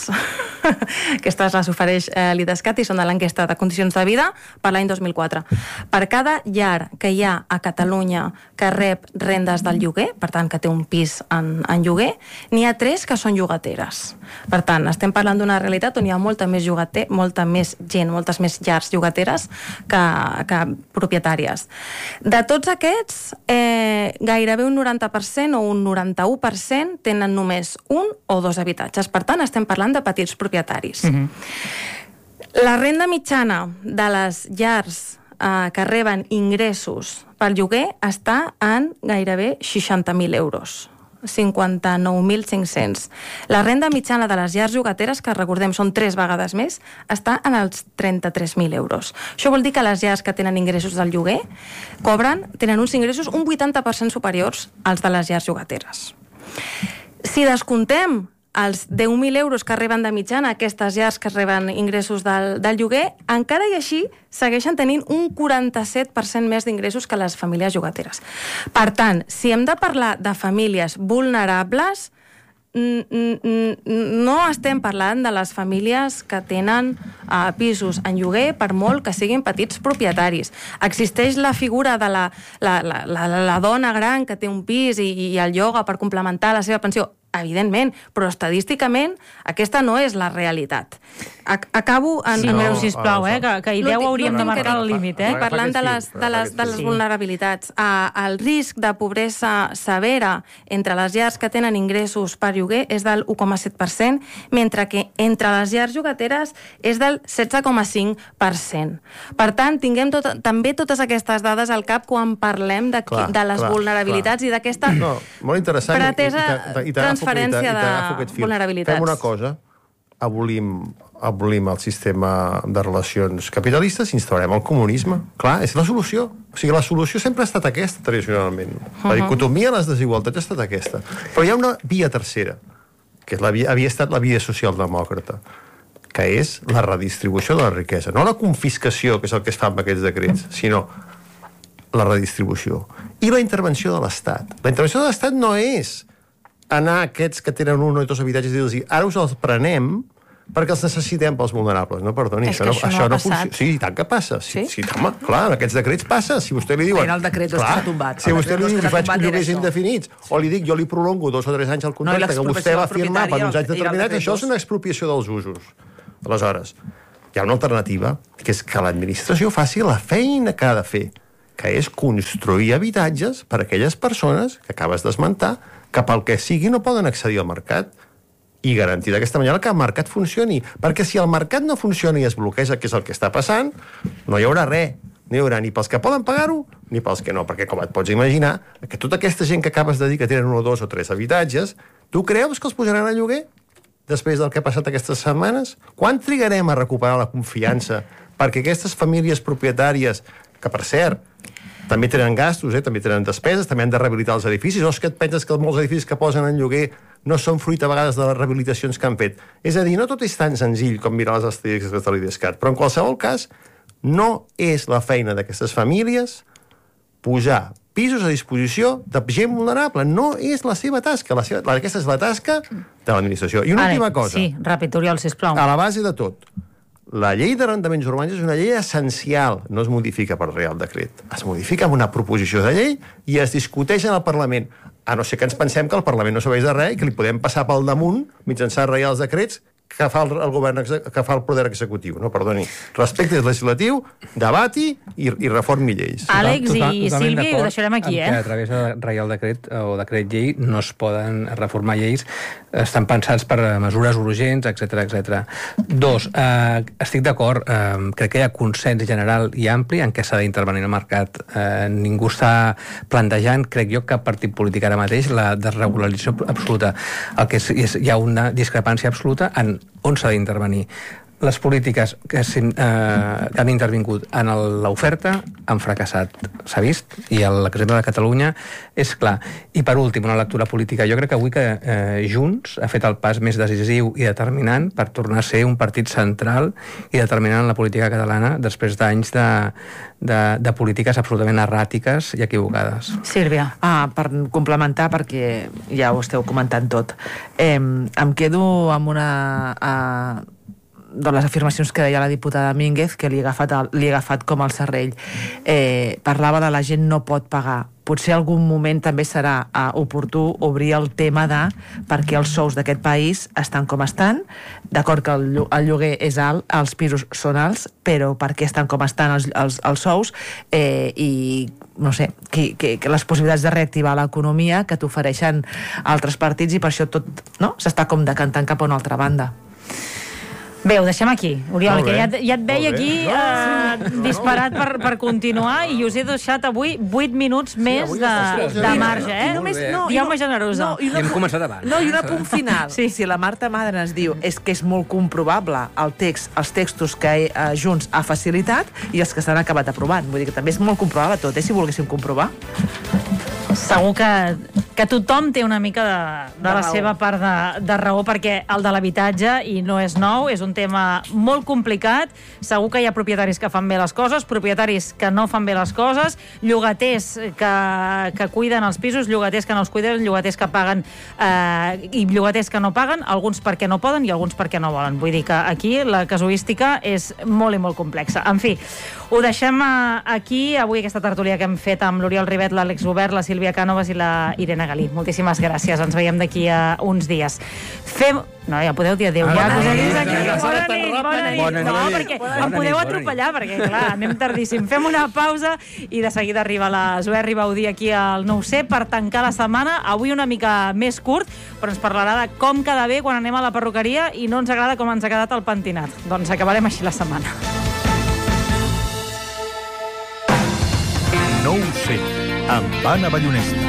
les ofereix l'IDESCAT i són de l'enquesta de condicions de vida per l'any 2004. Per cada llar que hi ha a Catalunya que rep rendes del lloguer, per tant que té un pis en lloguer, n'hi ha 3 que són llogateres. Per tant, estem parlant d'una realitat on hi ha molta més gent, moltes més llars llogateres que propietàries. De tots aquests, gairebé un 90% o un 91% tenen només 1 o 2 habitatges. Per tant, estem parlant de petits propietaris. La renda mitjana de les llars que reben ingressos pel lloguer està en gairebé 60.000 euros. 59.500. La renda mitjana de les llars llogateres, que recordem són 3 vegades més, està en els 33.000 euros. Això vol dir que les llars que tenen ingressos del lloguer tenen uns ingressos un 80% superiors als de les llars llogateres. Si descomptem els 10.000 euros que reben de mitjana aquestes llars que reben ingressos del lloguer, encara i així segueixen tenint un 47% més d'ingressos que les famílies llogateres. Per tant, si hem de parlar de famílies vulnerables, no estem parlant de les famílies que tenen pisos en lloguer, per molt que siguin petits propietaris. Existeix la figura de la dona gran que té un pis i el lloga per complementar la seva pensió. Evidentment, però estadísticament aquesta no és la realitat. Acabo en... Sisplau, que hi hauríem de marcar el límit. Parlant de les vulnerabilitats. El risc de pobresa severa entre les llars que tenen ingressos per lloguer és del 1,7%, mentre que entre les llars llogateres és del 16,5%. Per tant, tinguem també totes aquestes dades al cap quan parlem de les vulnerabilitats i d'aquesta pretesa transferència de vulnerabilitats. Fem una cosa, abolim el sistema de relacions capitalistes i instaurem el comunisme. Clar, és la solució. O sigui, la solució sempre ha estat aquesta, tradicionalment. La dicotomia de les desigualtats ha estat aquesta. Però hi ha una via tercera, que havia estat la via socialdemòcrata, que és la redistribució de la riquesa. No la confiscació, que és el que es fa amb aquests decrets, sinó la redistribució. I la intervenció de l'Estat. La intervenció de l'Estat no és anar a aquests que tenen un o dos habitatges i dir-los, ara us els prenem perquè els necessitem pels vulnerables. No, perdoni, això no funciona. Sí, i tant que passa. Sí, home, clar, en aquests decrets passa. Si vostè li diuen... Era el decret que s'ha tombat. Si vostè li diu que faig lloguers indefinits, o li dic, jo li prolongo 2 o 3 anys al contracte que vostè va firmar per uns anys determinats, això és una expropiació dels usos. Aleshores, hi ha una alternativa, que és que l'administració faci la feina que ha de fer, que és construir habitatges per a aquelles persones que acabes d'esmentar, que pel que sigui no poden accedir al mercat, i garantir d'aquesta manera que el mercat funcioni. Perquè si el mercat no funciona i es bloqueja, que és el que està passant, no hi haurà res. No hi haurà ni pels que poden pagar-ho, ni pels que no. Perquè, com et pots imaginar, que tota aquesta gent que acabes de dir que tenen 1 o 2 o 3 habitatges, tu creus que els posaran a lloguer després del que ha passat aquestes setmanes? Quan trigarem a recuperar la confiança perquè aquestes famílies propietàries, que per cert, també tenen gastos, també tenen despeses, també han de rehabilitar els edificis, o és que et penses que molts edificis que posen en lloguer no són fruit a vegades de les rehabilitacions que han fet? És a dir, no tot és tan senzill com mirar les estadístiques de l'IDESCAT, però en qualsevol cas no és la feina d'aquestes famílies posar pisos a disposició de gent vulnerable. No és la seva tasca. Aquesta és la tasca de l'administració. I una última cosa. Sí, ràpid, Oriol, sisplau. A la base de tot, la llei d'arrendaments urbans és una llei essencial, no es modifica per Reial Decret. Es modifica amb una proposició de llei i es discuteix en el Parlament. A no ser que ens pensem que el Parlament no serveix de res i que li podem passar pel damunt mitjançant reials decrets que fa el govern, que fa el poder executiu. No, perdoni. Respecte legislatiu, debati i reformi lleis. Àlex i Sílvia, ho deixarem aquí, que a través de Reial Decret o Decret Llei no es poden reformar lleis, estan pensats per mesures urgents, etc. 2, estic d'acord, crec que hi ha consens general i ampli en què s'ha d'intervenir el mercat. Ningú està plantejant, crec jo, cap partit polític ara mateix, la desregularització absoluta. El que hi ha una discrepància absoluta en on s'ha d'intervenir. Les polítiques que han intervingut en l'oferta han fracassat, s'ha vist, i l'exemple de Catalunya és clar. I per últim, una lectura política. Jo crec que avui que Junts ha fet el pas més decisiu i determinant per tornar a ser un partit central i determinant en la política catalana després d'anys de polítiques absolutament erràtiques i equivocades. Sílvia. Per complementar, perquè ja ho esteu comentant tot, em quedo amb una de les afirmacions que deia la diputada Mínguez, que li he agafat com el serrell. Parlava de la gent no pot pagar. Potser algun moment també serà oportú obrir el tema de per què els sous d'aquest país estan com estan. D'acord que el lloguer és alt, els pisos són alts, però per què estan com estan els sous, i no sé, que les possibilitats de reactivar l'economia que t'ofereixen altres partits, i per això tot s'està com decantant cap a una altra banda. Bé, ho deixem aquí, Oriol, que ja et veia aquí disparat per continuar, i us he deixat avui 8 minuts més de marge, Dieu-me generosa. I hem començat abans. No, i un apunt final. Si la Marta Madren ens diu és que és molt comprovable els textos que Junts ha facilitat i els que s'han acabat aprovant. Vull dir que també és molt comprovable tot, si volguéssim comprovar. Segur que tothom té una mica de la seva part de raó, perquè el de l'habitatge, i no és nou, és un tema molt complicat. Segur que hi ha propietaris que fan bé les coses, propietaris que no fan bé les coses, llogaters que cuiden els pisos, llogaters que no els cuiden, llogaters que paguen i llogaters que no paguen, alguns perquè no poden i alguns perquè no volen. Vull dir que aquí la casuística és molt i molt complexa. En fi, ho deixem aquí, avui aquesta tertúlia que hem fet amb l'Oriol Ribet, l'Àlex Gubert, la Sílvia Cànovas i la Irene Galí. Moltíssimes gràcies, ens veiem d'aquí a uns dies. No, ja podeu dir adéu. Bona nit. No, perquè em podeu atropellar, perquè clar, anem tardíssim. Fem una pausa i de seguida arriba la Zoè Ribaudí aquí al 9C per tancar la setmana, avui una mica més curt, però ens parlarà de com quedar bé quan anem a la perruqueria i no ens agrada com ens ha quedat el pentinat. Doncs acabarem així la setmana. 9C, amb Anna Ballonesta.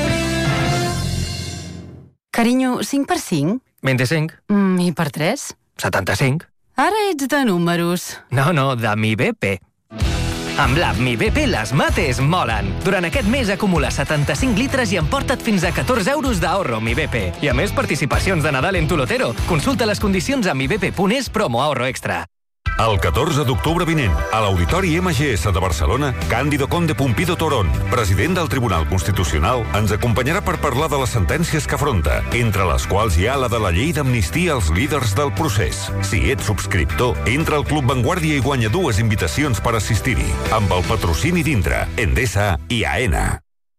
Carinyo, 5 per 5? 25. I per 3? 75. Ara ets de números. No, de Mi BP. Amb l'app Mi BP les mates molen. Durant aquest mes acumula 75 litres i emporta't fins a 14 euros d'ahorro Mi BP. I a més, participacions de Nadal en tu lotero. Consulta les condicions a mibp.es promo ahorro extra. El 14 d'octubre vinent, a l'Auditori MGS de Barcelona, Cándido Conde Pumpido Torón, president del Tribunal Constitucional, ens acompanyarà per parlar de les sentències que afronta, entre les quals hi ha la de la llei d'amnistia als líders del procés. Si ets subscriptor, entra al Club Vanguardia i guanya 2 invitacions per assistir-hi, amb el patrocini d'Intra, Endesa i AENA.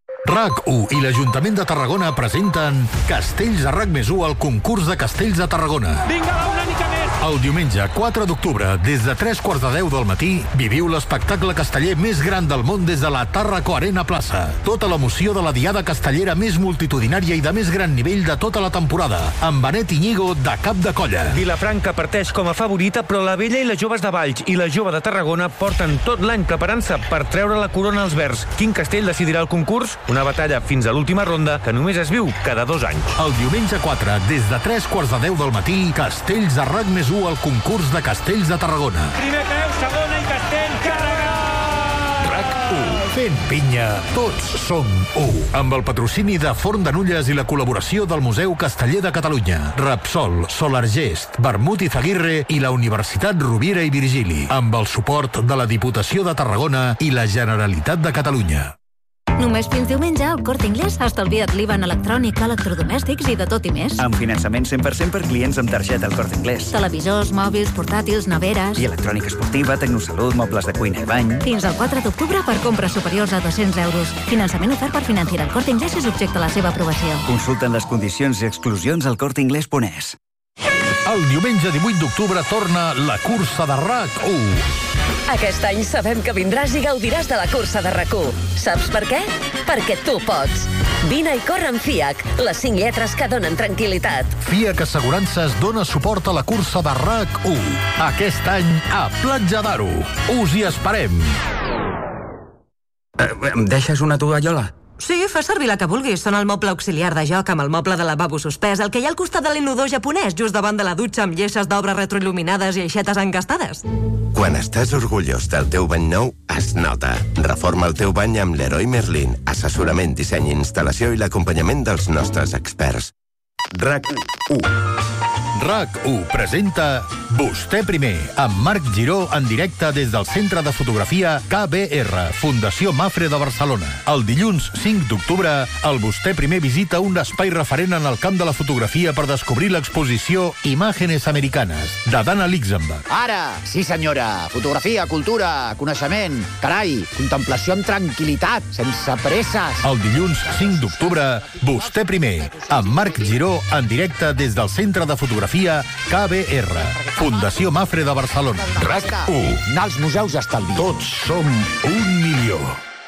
RAC1 i l'Ajuntament de Tarragona presenten Castells de RAC+1 al concurs de Castells de Tarragona. Vinga, una mica més! El diumenge 4 d'octubre, des de 3:15 del matí, viviu l'espectacle casteller més gran del món des de la Tàrraco Arena Plaça. Tota l'emoció de la diada castellera més multitudinària i de més gran nivell de tota la temporada, amb Benet Iñigo de cap de colla. Vilafranca parteix com a favorita, però la Vella i les joves de Valls i la jove de Tarragona porten tot l'any preparant-se per treure la corona als verds. Quin castell decidirà el concurs? Una batalla fins a l'última ronda que només es viu cada 2 anys. El diumenge 4, des de 3:15 del matí, Castells de RAC+1 al concurs de Castells de Tarragona. Primer peu, segona i castell, carregat! RAC1. Fent pinya, tots som 1. Amb el patrocini de Forn de Nulles i la col·laboració del Museu Casteller de Catalunya, Repsol, Solargest, Vermut i Zaguirre i la Universitat Rovira i Virgili, amb el suport de la Diputació de Tarragona i la Generalitat de Catalunya. Només fins diumenge, al Corte Inglés, estalvia't l'IVA en electrònica, electrodomèstics i de tot i més. Amb finançament 100% per clients amb targeta al Corte Inglés. Televisors, mòbils, portàtils, neveres... I electrònica esportiva, tecnosalut, mobles de cuina i bany... Fins al 4 d'octubre per compres superiors a 200 euros. Finançament ofert per Financiera. El Corte Inglés és objecte a la seva aprovació. Consulten les condicions i exclusions al corteinglés.es. El diumenge 18 d'octubre torna la cursa de RAC1. Aquest any sabem que vindràs i gaudiràs de la cursa de RAC1. Saps per què? Perquè tu pots. Vine i corre amb FIAC, les 5 lletres que donen tranquil·litat. FIAC Assegurances dona suport a la cursa de RAC1. Aquest any a Platja d'Aro. Us hi esperem. Em deixes una tovallola? Sí, fa servir la que vulguis. Són el moble auxiliar de joc amb el moble de lavabo suspès, el que hi ha al costat de l'inodor japonès, just davant de la dutxa amb lleixes d'obra retroil·luminades i aixetes encastades. Quan estàs orgullós del teu bany nou, es nota. Reforma el teu bany amb Leroy Merlin. Assessorament, disseny, instal·lació i l'acompanyament dels nostres experts. RAC1. RAC1 presenta Vostè primer, amb Marc Giró en directe des del Centre de Fotografia KBR, Fundació Mafre de Barcelona. El dilluns 5 d'octubre, el Vostè primer visita un espai referent en el camp de la fotografia per descobrir l'exposició Imágenes Americanes, de Dana Luxemburg. Ara, sí senyora, fotografia, cultura, coneixement, carai, contemplació amb tranquil·litat, sense presses. El dilluns 5 d'octubre, Vostè primer, amb Marc Giró en directe des del Centre de Fotografia KBR, Fundació Mafre de Barcelona. RAC1. Anar als museus estalvi. Tots som 1 milió.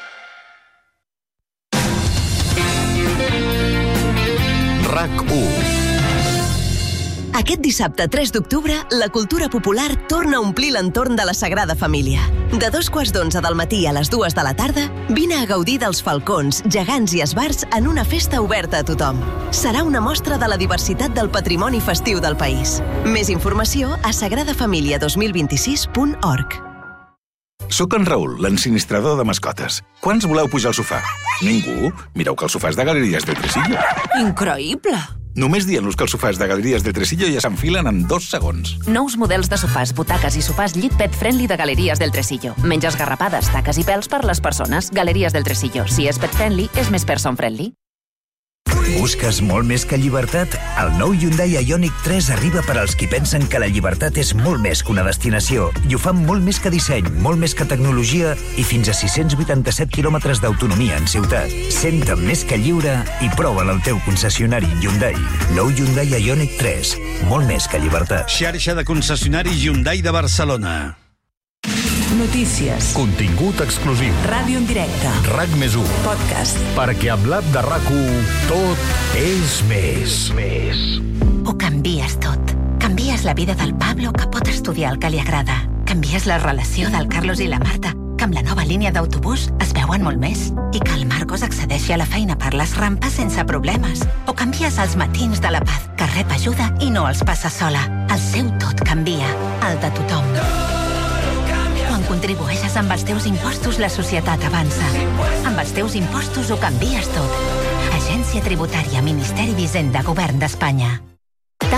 RAC1. Aquest dissabte 3 d'octubre, la cultura popular torna a omplir l'entorn de la Sagrada Família. De 2:15 del matí a les 2 de la tarda, vine a gaudir dels falcons, gegants i esbarts en una festa oberta a tothom. Serà una mostra de la diversitat del patrimoni festiu del país. Més informació a sagradafamilia2026.org. Soc en Raül, l'ensinistrador de mascotes. Quants voleu pujar al sofà? Ningú? Mireu que el sofà és de Galeries de Tresillo. Increïble! Només dient-los que els sofàs de Galeries de Tresillo ja s'enfilen en 2 segons. Nous models de sofàs, butaques i sofàs llit pet friendly de Galeries del Tresillo. Menys esgarrapades, taques i pèls per les persones. Galeries del Tresillo. Si és pet friendly, és més person friendly. Busques molt més que llibertat? El nou Hyundai Ioniq 3 arriba per als qui pensen que la llibertat és molt més que una destinació i ho fan molt més que disseny, molt més que tecnologia i fins a 687 quilòmetres d'autonomia en ciutat. Senta't més que lliure i prova'l al teu concessionari Hyundai. Nou Hyundai Ioniq 3, molt més que llibertat. Xarxa de concessionaris Hyundai de Barcelona. Notícies. Contingut exclusiu. Ràdio en directe. RAC+1. Podcast. Perquè amb l'app de RAC1 tot és més. Ho canvies tot. Canvies la vida del Pablo, que pot estudiar el que li agrada. Canvies la relació del Carlos i la Marta, que amb la nova línia d'autobús es veuen molt més. I que el Marcos accedeixi a la feina per les rampes sense problemes. O canvies els matins de la Paz, que rep ajuda i no els passa sola. El seu tot canvia. El de tothom. Quan contribueixes amb els teus impostos, la societat avança. Amb els teus impostos ho canvies tot. Agència Tributària, Ministeri d'Hisenda, Govern d'Espanya. Talent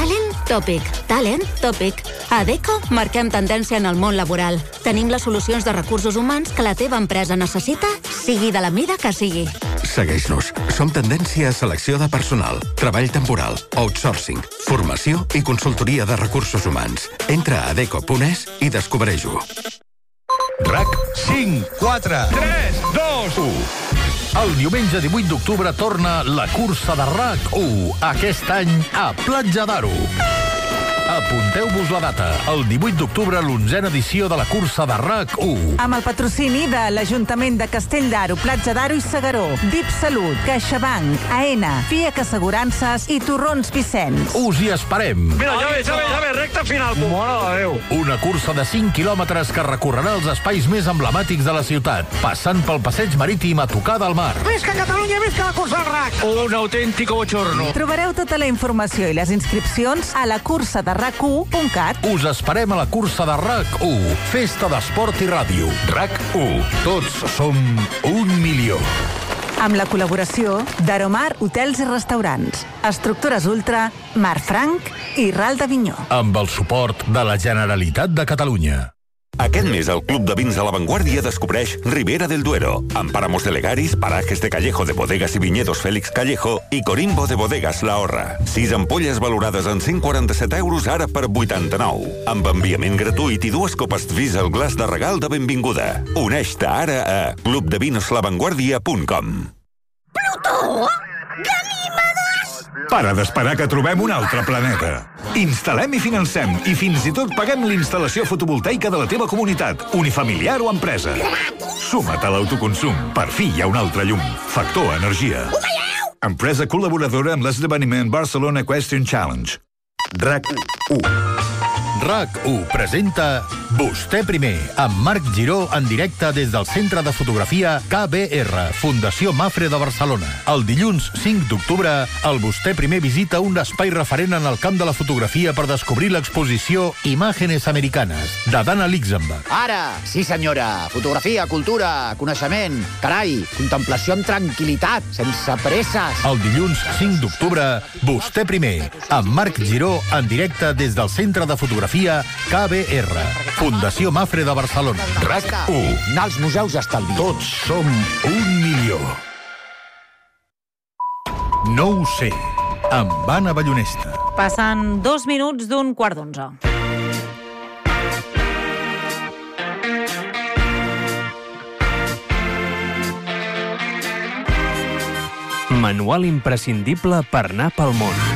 Tòpic. Talent, tòpic. A Adecco marquem tendència en el món laboral. Tenim les solucions de recursos humans que la teva empresa necessita, sigui de la mida que sigui. Segueix-nos. Som tendència a selecció de personal, treball temporal, outsourcing, formació i consultoria de recursos humans. Entra a adecco.es i descobreix-ho. RAC 5, 4, 3, 2, 1. El diumenge 18 d'octubre torna la cursa de RAC1, aquest any a Platja d'Aro. Apunteu-vos la data, el 18 d'octubre, l'11a edició de la cursa de RAC1. Amb el patrocini de l'Ajuntament de Castell d'Aro, Platja d'Aro i Segaró, DIP Salut, CaixaBank, AENA, FIAC Assegurances i Torrons Vicenç. Us hi esperem. Mira, ja ve, recta final. Mare de Déu. Una cursa de 5 quilòmetres que recorrerà els espais més emblemàtics de la ciutat, passant pel passeig marítim a tocar del mar. Visca Catalunya, visca la cursa del RAC. Un autèntico bochorno. Trobareu tota la informació i les inscripcions a la cursa de RAC1.cat. Us esperem a la cursa de RAC1, festa d'esport i ràdio. RAC1, tots som 1 milió. Amb la col·laboració d'Aromar Hotels i Restaurants, Estructures Ultra, Mar Franc i Ral d'Avinyó. Amb el suport de la Generalitat de Catalunya. Aquest mes el Club de Vins de la Vanguardia descobreix Ribera del Duero, amb Páramos de Legaris, Parajes de Callejo de Bodegas i Viñedos Félix Callejo i Corimbo de Bodegas La Horra. 6 ampolles valorades en 147 euros ara per 89, amb enviament gratuït i 2 copes vis al glaç de regal de benvinguda. Uneix-te ara a clubdevinslavanguardia.com. Plutó! Ganímedes! Para d'esperar que trobem un altre planeta. Instal·lem i financem i fins i tot paguem l'instal·lació fotovoltaica de la teva comunitat, unifamiliar o empresa. Suma't a l'autoconsum. Per fi hi ha un altre llum. Factor Energia. Empresa col·laboradora amb l'esdeveniment Barcelona Equestrian Challenge. RAC1. RAC1 presenta Vostè primer, amb Marc Giró en directe des del Centre de Fotografia KBR, Fundació Mafre de Barcelona. El dilluns 5 d'octubre, el Vostè primer visita un espai referent en el camp de la fotografia per descobrir l'exposició Imágenes Americanes, de Dana Luxemburg. Ara, sí senyora, fotografia, cultura, coneixement, carai, contemplació amb tranquil·litat, sense presses. El dilluns 5 d'octubre, Vostè primer, amb Marc Giró en directe des del Centre de Fotografia KBR, Fundació Mafre de Barcelona. RAC1. Anar als museus estalvi. Tots som 1 milió. No ho sé, amb Anna Ballonesta. Passen 2 minuts d'un quart d'11. Manual imprescindible per anar pel món.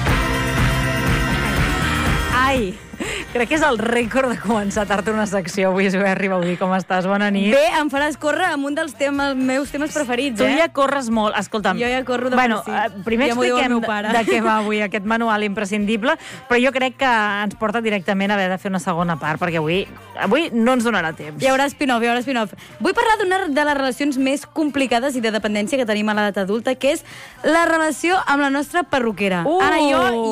Ai, crec que és el rècord de començar tard una secció. Avui arriba a dir com estàs, bona nit. Bé, em faràs córrer amb un dels meus temes preferits, Tu ja corres molt. Escolta'm. Jo ja corro de primer ja expliquem de què va avui aquest manual imprescindible, però jo crec que ens porta directament a haver de fer una segona part, perquè avui no ens donarà temps. Hi haurà spin-off. Vull parlar d'una de les relacions més complicades i de dependència que tenim a l'edat adulta, que és la relació amb la nostra perruquera. Ara,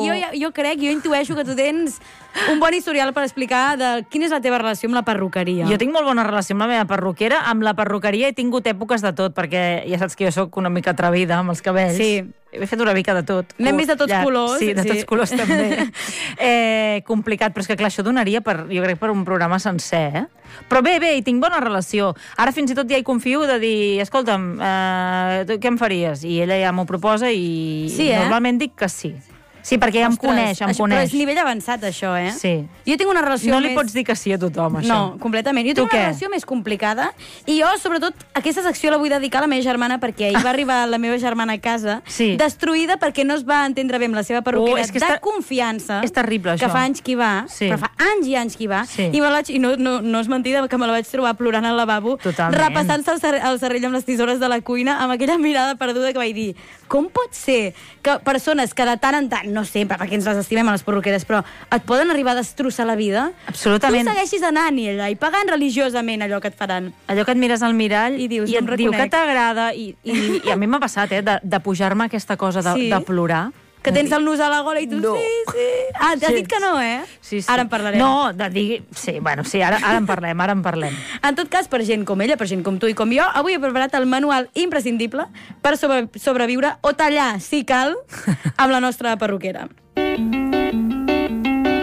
jo intueixo que tu tens un bon historial per explicar quina és la teva relació amb la perruqueria. Jo tinc molt bona relació amb la meva perruquera. Amb la perruqueria he tingut èpoques de tot, perquè ja saps que jo sóc una mica atrevida amb els cabells. Sí. He fet una mica de tot. N'hem vist de tots colors. Sí, de tots colors també. Complicat, però és que clar, això donaria jo crec per un programa sencer, Però bé, hi tinc bona relació. Ara fins i tot ja hi confio de dir, escolta'm, què em faries? I ella ja m'ho proposa i normalment dic que sí. Sí, perquè ja em coneix. Però és nivell avançat, això, Sí. Jo tinc una relació No li pots dir que sí a tothom, això. No, completament. Jo tinc una relació més complicada i jo, sobretot, aquesta secció la vull dedicar a la meva germana perquè ahir va arribar la meva germana a casa destruïda perquè no es va entendre bé amb la seva perruquera de confiança. És terrible, això. Que fa anys que hi va, però fa anys i anys que hi va. I no és mentida que me la vaig trobar plorant al lavabo, repassant-se el serrell amb les tisores de la cuina, amb aquella mirada perduda que vaig dir, com pot ser que persones que de tant en tant, no sempre, perquè ens les estimem a les perruqueres, però et poden arribar a destrossar la vida? Absolutament. Tu segueixis anant-hi allà i pagant religiosament allò que et faran. Allò que et mires al mirall i dius, et diu que t'agrada, i a mi m'ha passat, de pujar-me aquesta cosa de plorar. Que tens el nus a la gola i tu, sí. Has dit que no, Sí. Ara en parlarem. No, de dir... Sí, ara en parlem. En tot cas, per gent com ella, per gent com tu i com jo, avui he preparat el manual imprescindible per sobreviure o tallar, si cal, amb la nostra perruquera.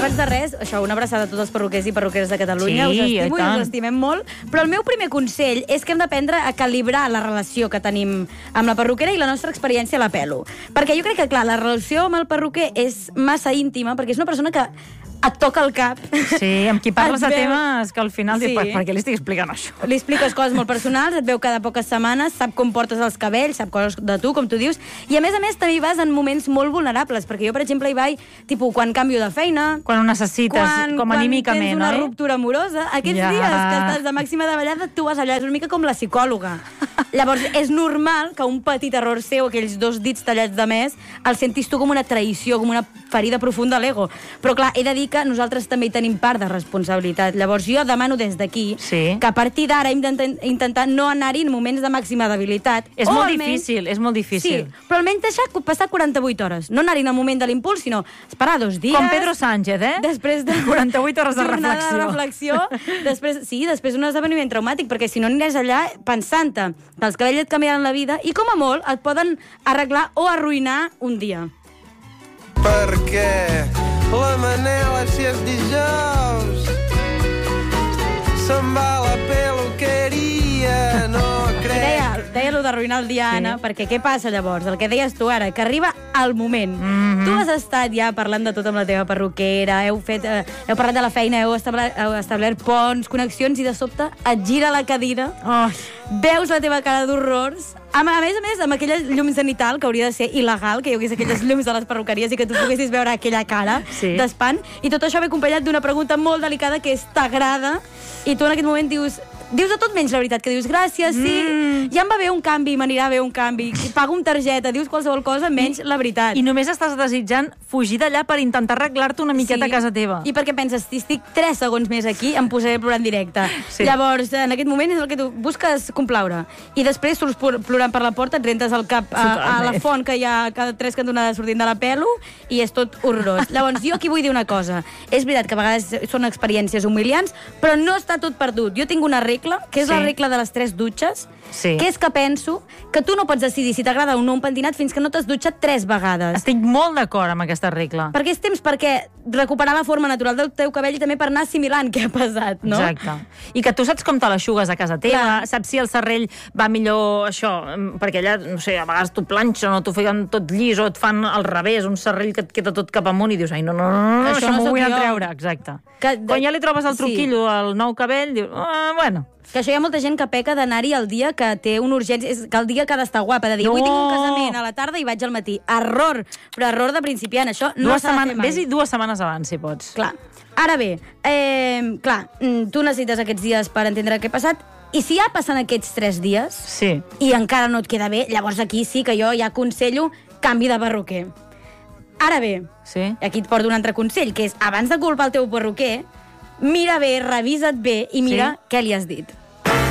abans de res, això, una abraçada a tots els perruquers i perruqueres de Catalunya. Us estimo i us estimem molt. Però el meu primer consell és que hem d'aprendre a calibrar la relació que tenim amb la perruquera i la nostra experiència a la pelo. Perquè jo crec que, clar, la relació amb el perruquer és massa íntima, perquè és una persona que et toca el cap. Sí, amb qui parles de temes que al final dius, per què li estic explicant això? Li expliques coses molt personals, et veu cada poques setmanes, sap com portes els cabells, sap coses de tu, com tu dius, i a més, també hi vas en moments molt vulnerables, perquè jo, per exemple, hi vaig, tipus, quan canvio de feina... Quan ho necessites, com anímicament, quan tens una ruptura amorosa, aquests dies que estàs de màxima davallada, tu vas allà, és una mica com la psicòloga. Llavors, és normal que un petit error seu, aquells 2 dits tallats de més, el sentis tu com una traïció, com una ferida profunda a l'ego. Però, clar, he de dir que nosaltres també hi tenim part de responsabilitat. Llavors jo demano des d'aquí que a partir d'ara hem d'intentar no anar-hi en moments de màxima debilitat. És molt difícil, és molt difícil. Sí, però almenys deixar passar 48 hores. No anar-hi en el moment de l'impuls, sinó esperar 2 dies... Com Pedro Sánchez, Després de 48 hores de reflexió. Després d'un esdeveniment traumàtic, perquè si no aniràs allà pensant-te que els cabells et canviaran la vida i com a molt et poden arreglar o arruïnar un dia. Perquè la Manela, si és dijous, se'n va a la peluqueria, no crec... Deia allò d'arruïnar el dia, Anna, perquè què passa llavors? El que deies tu ara, que arriba el moment. Tu has estat ja parlant de tot amb la teva perruquera, heu parlat de la feina, heu establert ponts, connexions, i de sobte et gira la cadira, veus la teva cara d'horrors, a més, amb aquelles llums zenital, que hauria de ser il·legal, que hi hagués aquelles llums de les perruqueries i que tu poguessis veure aquella cara d'espant, i tot això ve acompanyat d'una pregunta molt delicada que és t'agrada, i tu en aquest moment dius de tot menys la veritat, que dius gràcies, sí, ja em va bé un canvi, m'anirà bé un canvi, pago amb targeta, dius qualsevol cosa menys la veritat. I només estàs desitjant fugir d'allà per intentar arreglar-te una miqueta a casa teva. I perquè penses, si estic 3 segons més aquí, em posaré a plorar en directe. Llavors, en aquest moment és el que tu busques complaure. I després surts plorant per la porta, et rentes el cap a la font que hi ha cada 3 cantonades sortint de la pelo i és tot horrorós. Llavors, jo aquí vull dir una cosa. És veritat que a vegades són experiències humiliants, però no està tot perdut. Jo tinc una regla, que és la regla de les 3 dutxes, que és que penso que tu no pots decidir si t'agrada o no un pentinat fins que no t'has dutxat 3 vegades. Estic molt d'acord amb aquesta regla. Perquè és temps perquè recuperar la forma natural del teu cabell i també per anar assimilant què ha passat, no? Exacte. I que tu saps com te l'eixugues a casa teva, saps si el serrell va millor això, perquè allà, no sé, a vegades t'ho planxen o t'ho fiquen tot llis o et fan al revés, un serrell que et queda tot cap amunt i dius, ai, no, això m'ho vull anar a treure. Exacte. Quan ja li trobes el truquillo al nou cabell, dius, bueno... Que això hi ha molta gent que peca d'anar-hi el dia que té una urgència, és que el dia que ha d'estar guapa, de dir, avui tinc un casament a la tarda i vaig al matí. Error, però error de principiant, això no s'ha de fer mai. Vés-hi 2 setmanes abans, si pots. Clar. Ara bé, tu necessites aquests dies per entendre què ha passat, i si ja passen aquests 3 dies i encara no et queda bé, llavors aquí sí que jo ja aconsello canvi de perruquer. Ara bé, aquí et porto un altre consell, que és, abans de culpar el teu perruquer, mira bé, revisa't bé i mira què li has dit.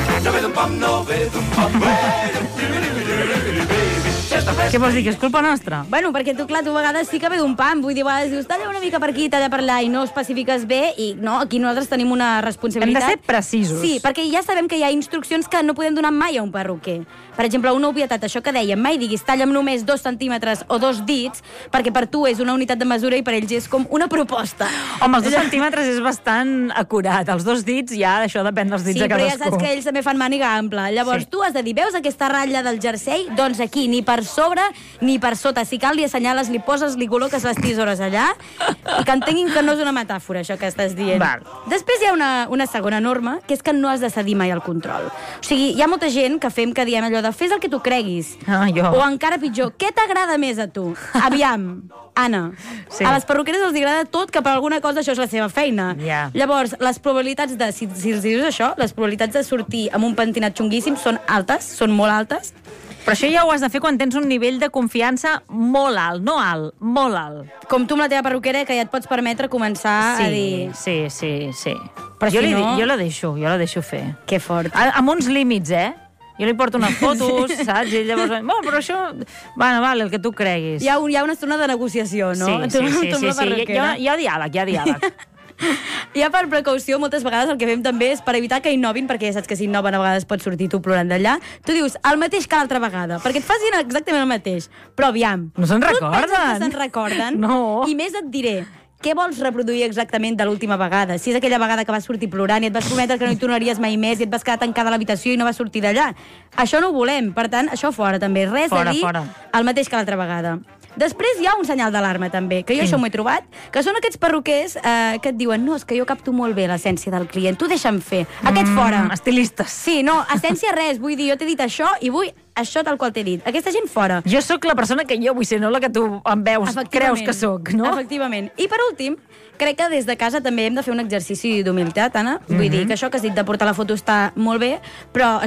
Què vols dir, que és culpa nostra? Bueno, perquè tu, clar, tu a vegades sí que ve d'un pam, vull dir, a vegades dius, talla una mica per aquí, talla per allà, i no especifiques bé, i no, aquí nosaltres tenim una responsabilitat. Hem de ser precisos. Sí, perquè ja sabem que hi ha instruccions que no podem donar mai a un perruquer. Per exemple, una obvietat, això que dèiem, mai diguis, talla'm només 2 centímetres o 2 dits, perquè per tu és una unitat de mesura i per ells és com una proposta. Home, els 2 centímetres és bastant acurat. Els 2 dits, ja això depèn dels dits de cadascú. Sí, però ja saps que ells també fan màniga ampla. Llavors tu has de dir, veus aquesta ratlla del jersei? Doncs aquí, ni per sobre ni per sota. Si cal, li assenyales, li poses, li col·loques les tisores allà, i que entenguin que no és una metàfora, això que estàs dient. Després hi ha una segona norma, que és que no has de cedir mai el control. O sigui, hi ha molta gent que fem que diem allò de fes el que tu creguis. O encara pitjor, què t'agrada més a tu? Aviam, Anna, a les perruqueres els agrada tot, que per alguna cosa això és la seva feina. Llavors, les probabilitats de, si els dius això, les probabilitats de sortir amb un pentinat xunguíssim són altes, són molt altes. Però això ja ho has de fer quan tens un nivell de confiança molt alt, no alt, molt alt. Com tu amb la teva perruquera, que ja et pots permetre començar a dir... Sí. Però jo la deixo fer. Que fort. Amb uns límits, Jo li porto unes fotos, saps? I llavors, bueno, però això... Bueno, vale, el que tu creguis. Hi ha una estona de negociació, no? Sí. Hi ha diàleg. Ja per precaució, moltes vegades el que fem també és per evitar que innovin, perquè ja saps que si innoven a vegades pots sortir tu plorant d'allà. Tu dius el mateix que l'altra vegada, perquè et facin exactament el mateix. Però aviam. No se'n recorden? No se'n recorden? No. I més et diré què vols reproduir exactament de l'última vegada? Si és aquella vegada que vas sortir plorant i et vas prometre que no hi tornaries mai més i et vas quedar tancada a l'habitació i no vas sortir d'allà. Això no ho volem, per tant, això fora també. Res a dir el mateix que l'altra vegada. Després hi ha un senyal d'alarma també, que jo això m'ho he trobat, que són aquests perruquers que et diuen no, és que jo capto molt bé l'essència del client, tu deixa'm fer. Aquest fora. Estilistes. Sí, no, essència res, vull dir, jo t'he dit això i vull això tal qual t'he dit. Aquesta gent fora. Jo sóc la persona que jo vull ser, no la que tu em veus, creus que sóc, no? Efectivament. I per últim, crec que des de casa també hem de fer un exercici d'humilitat, Anna. Vull dir que això que has dit de portar la foto està molt bé, però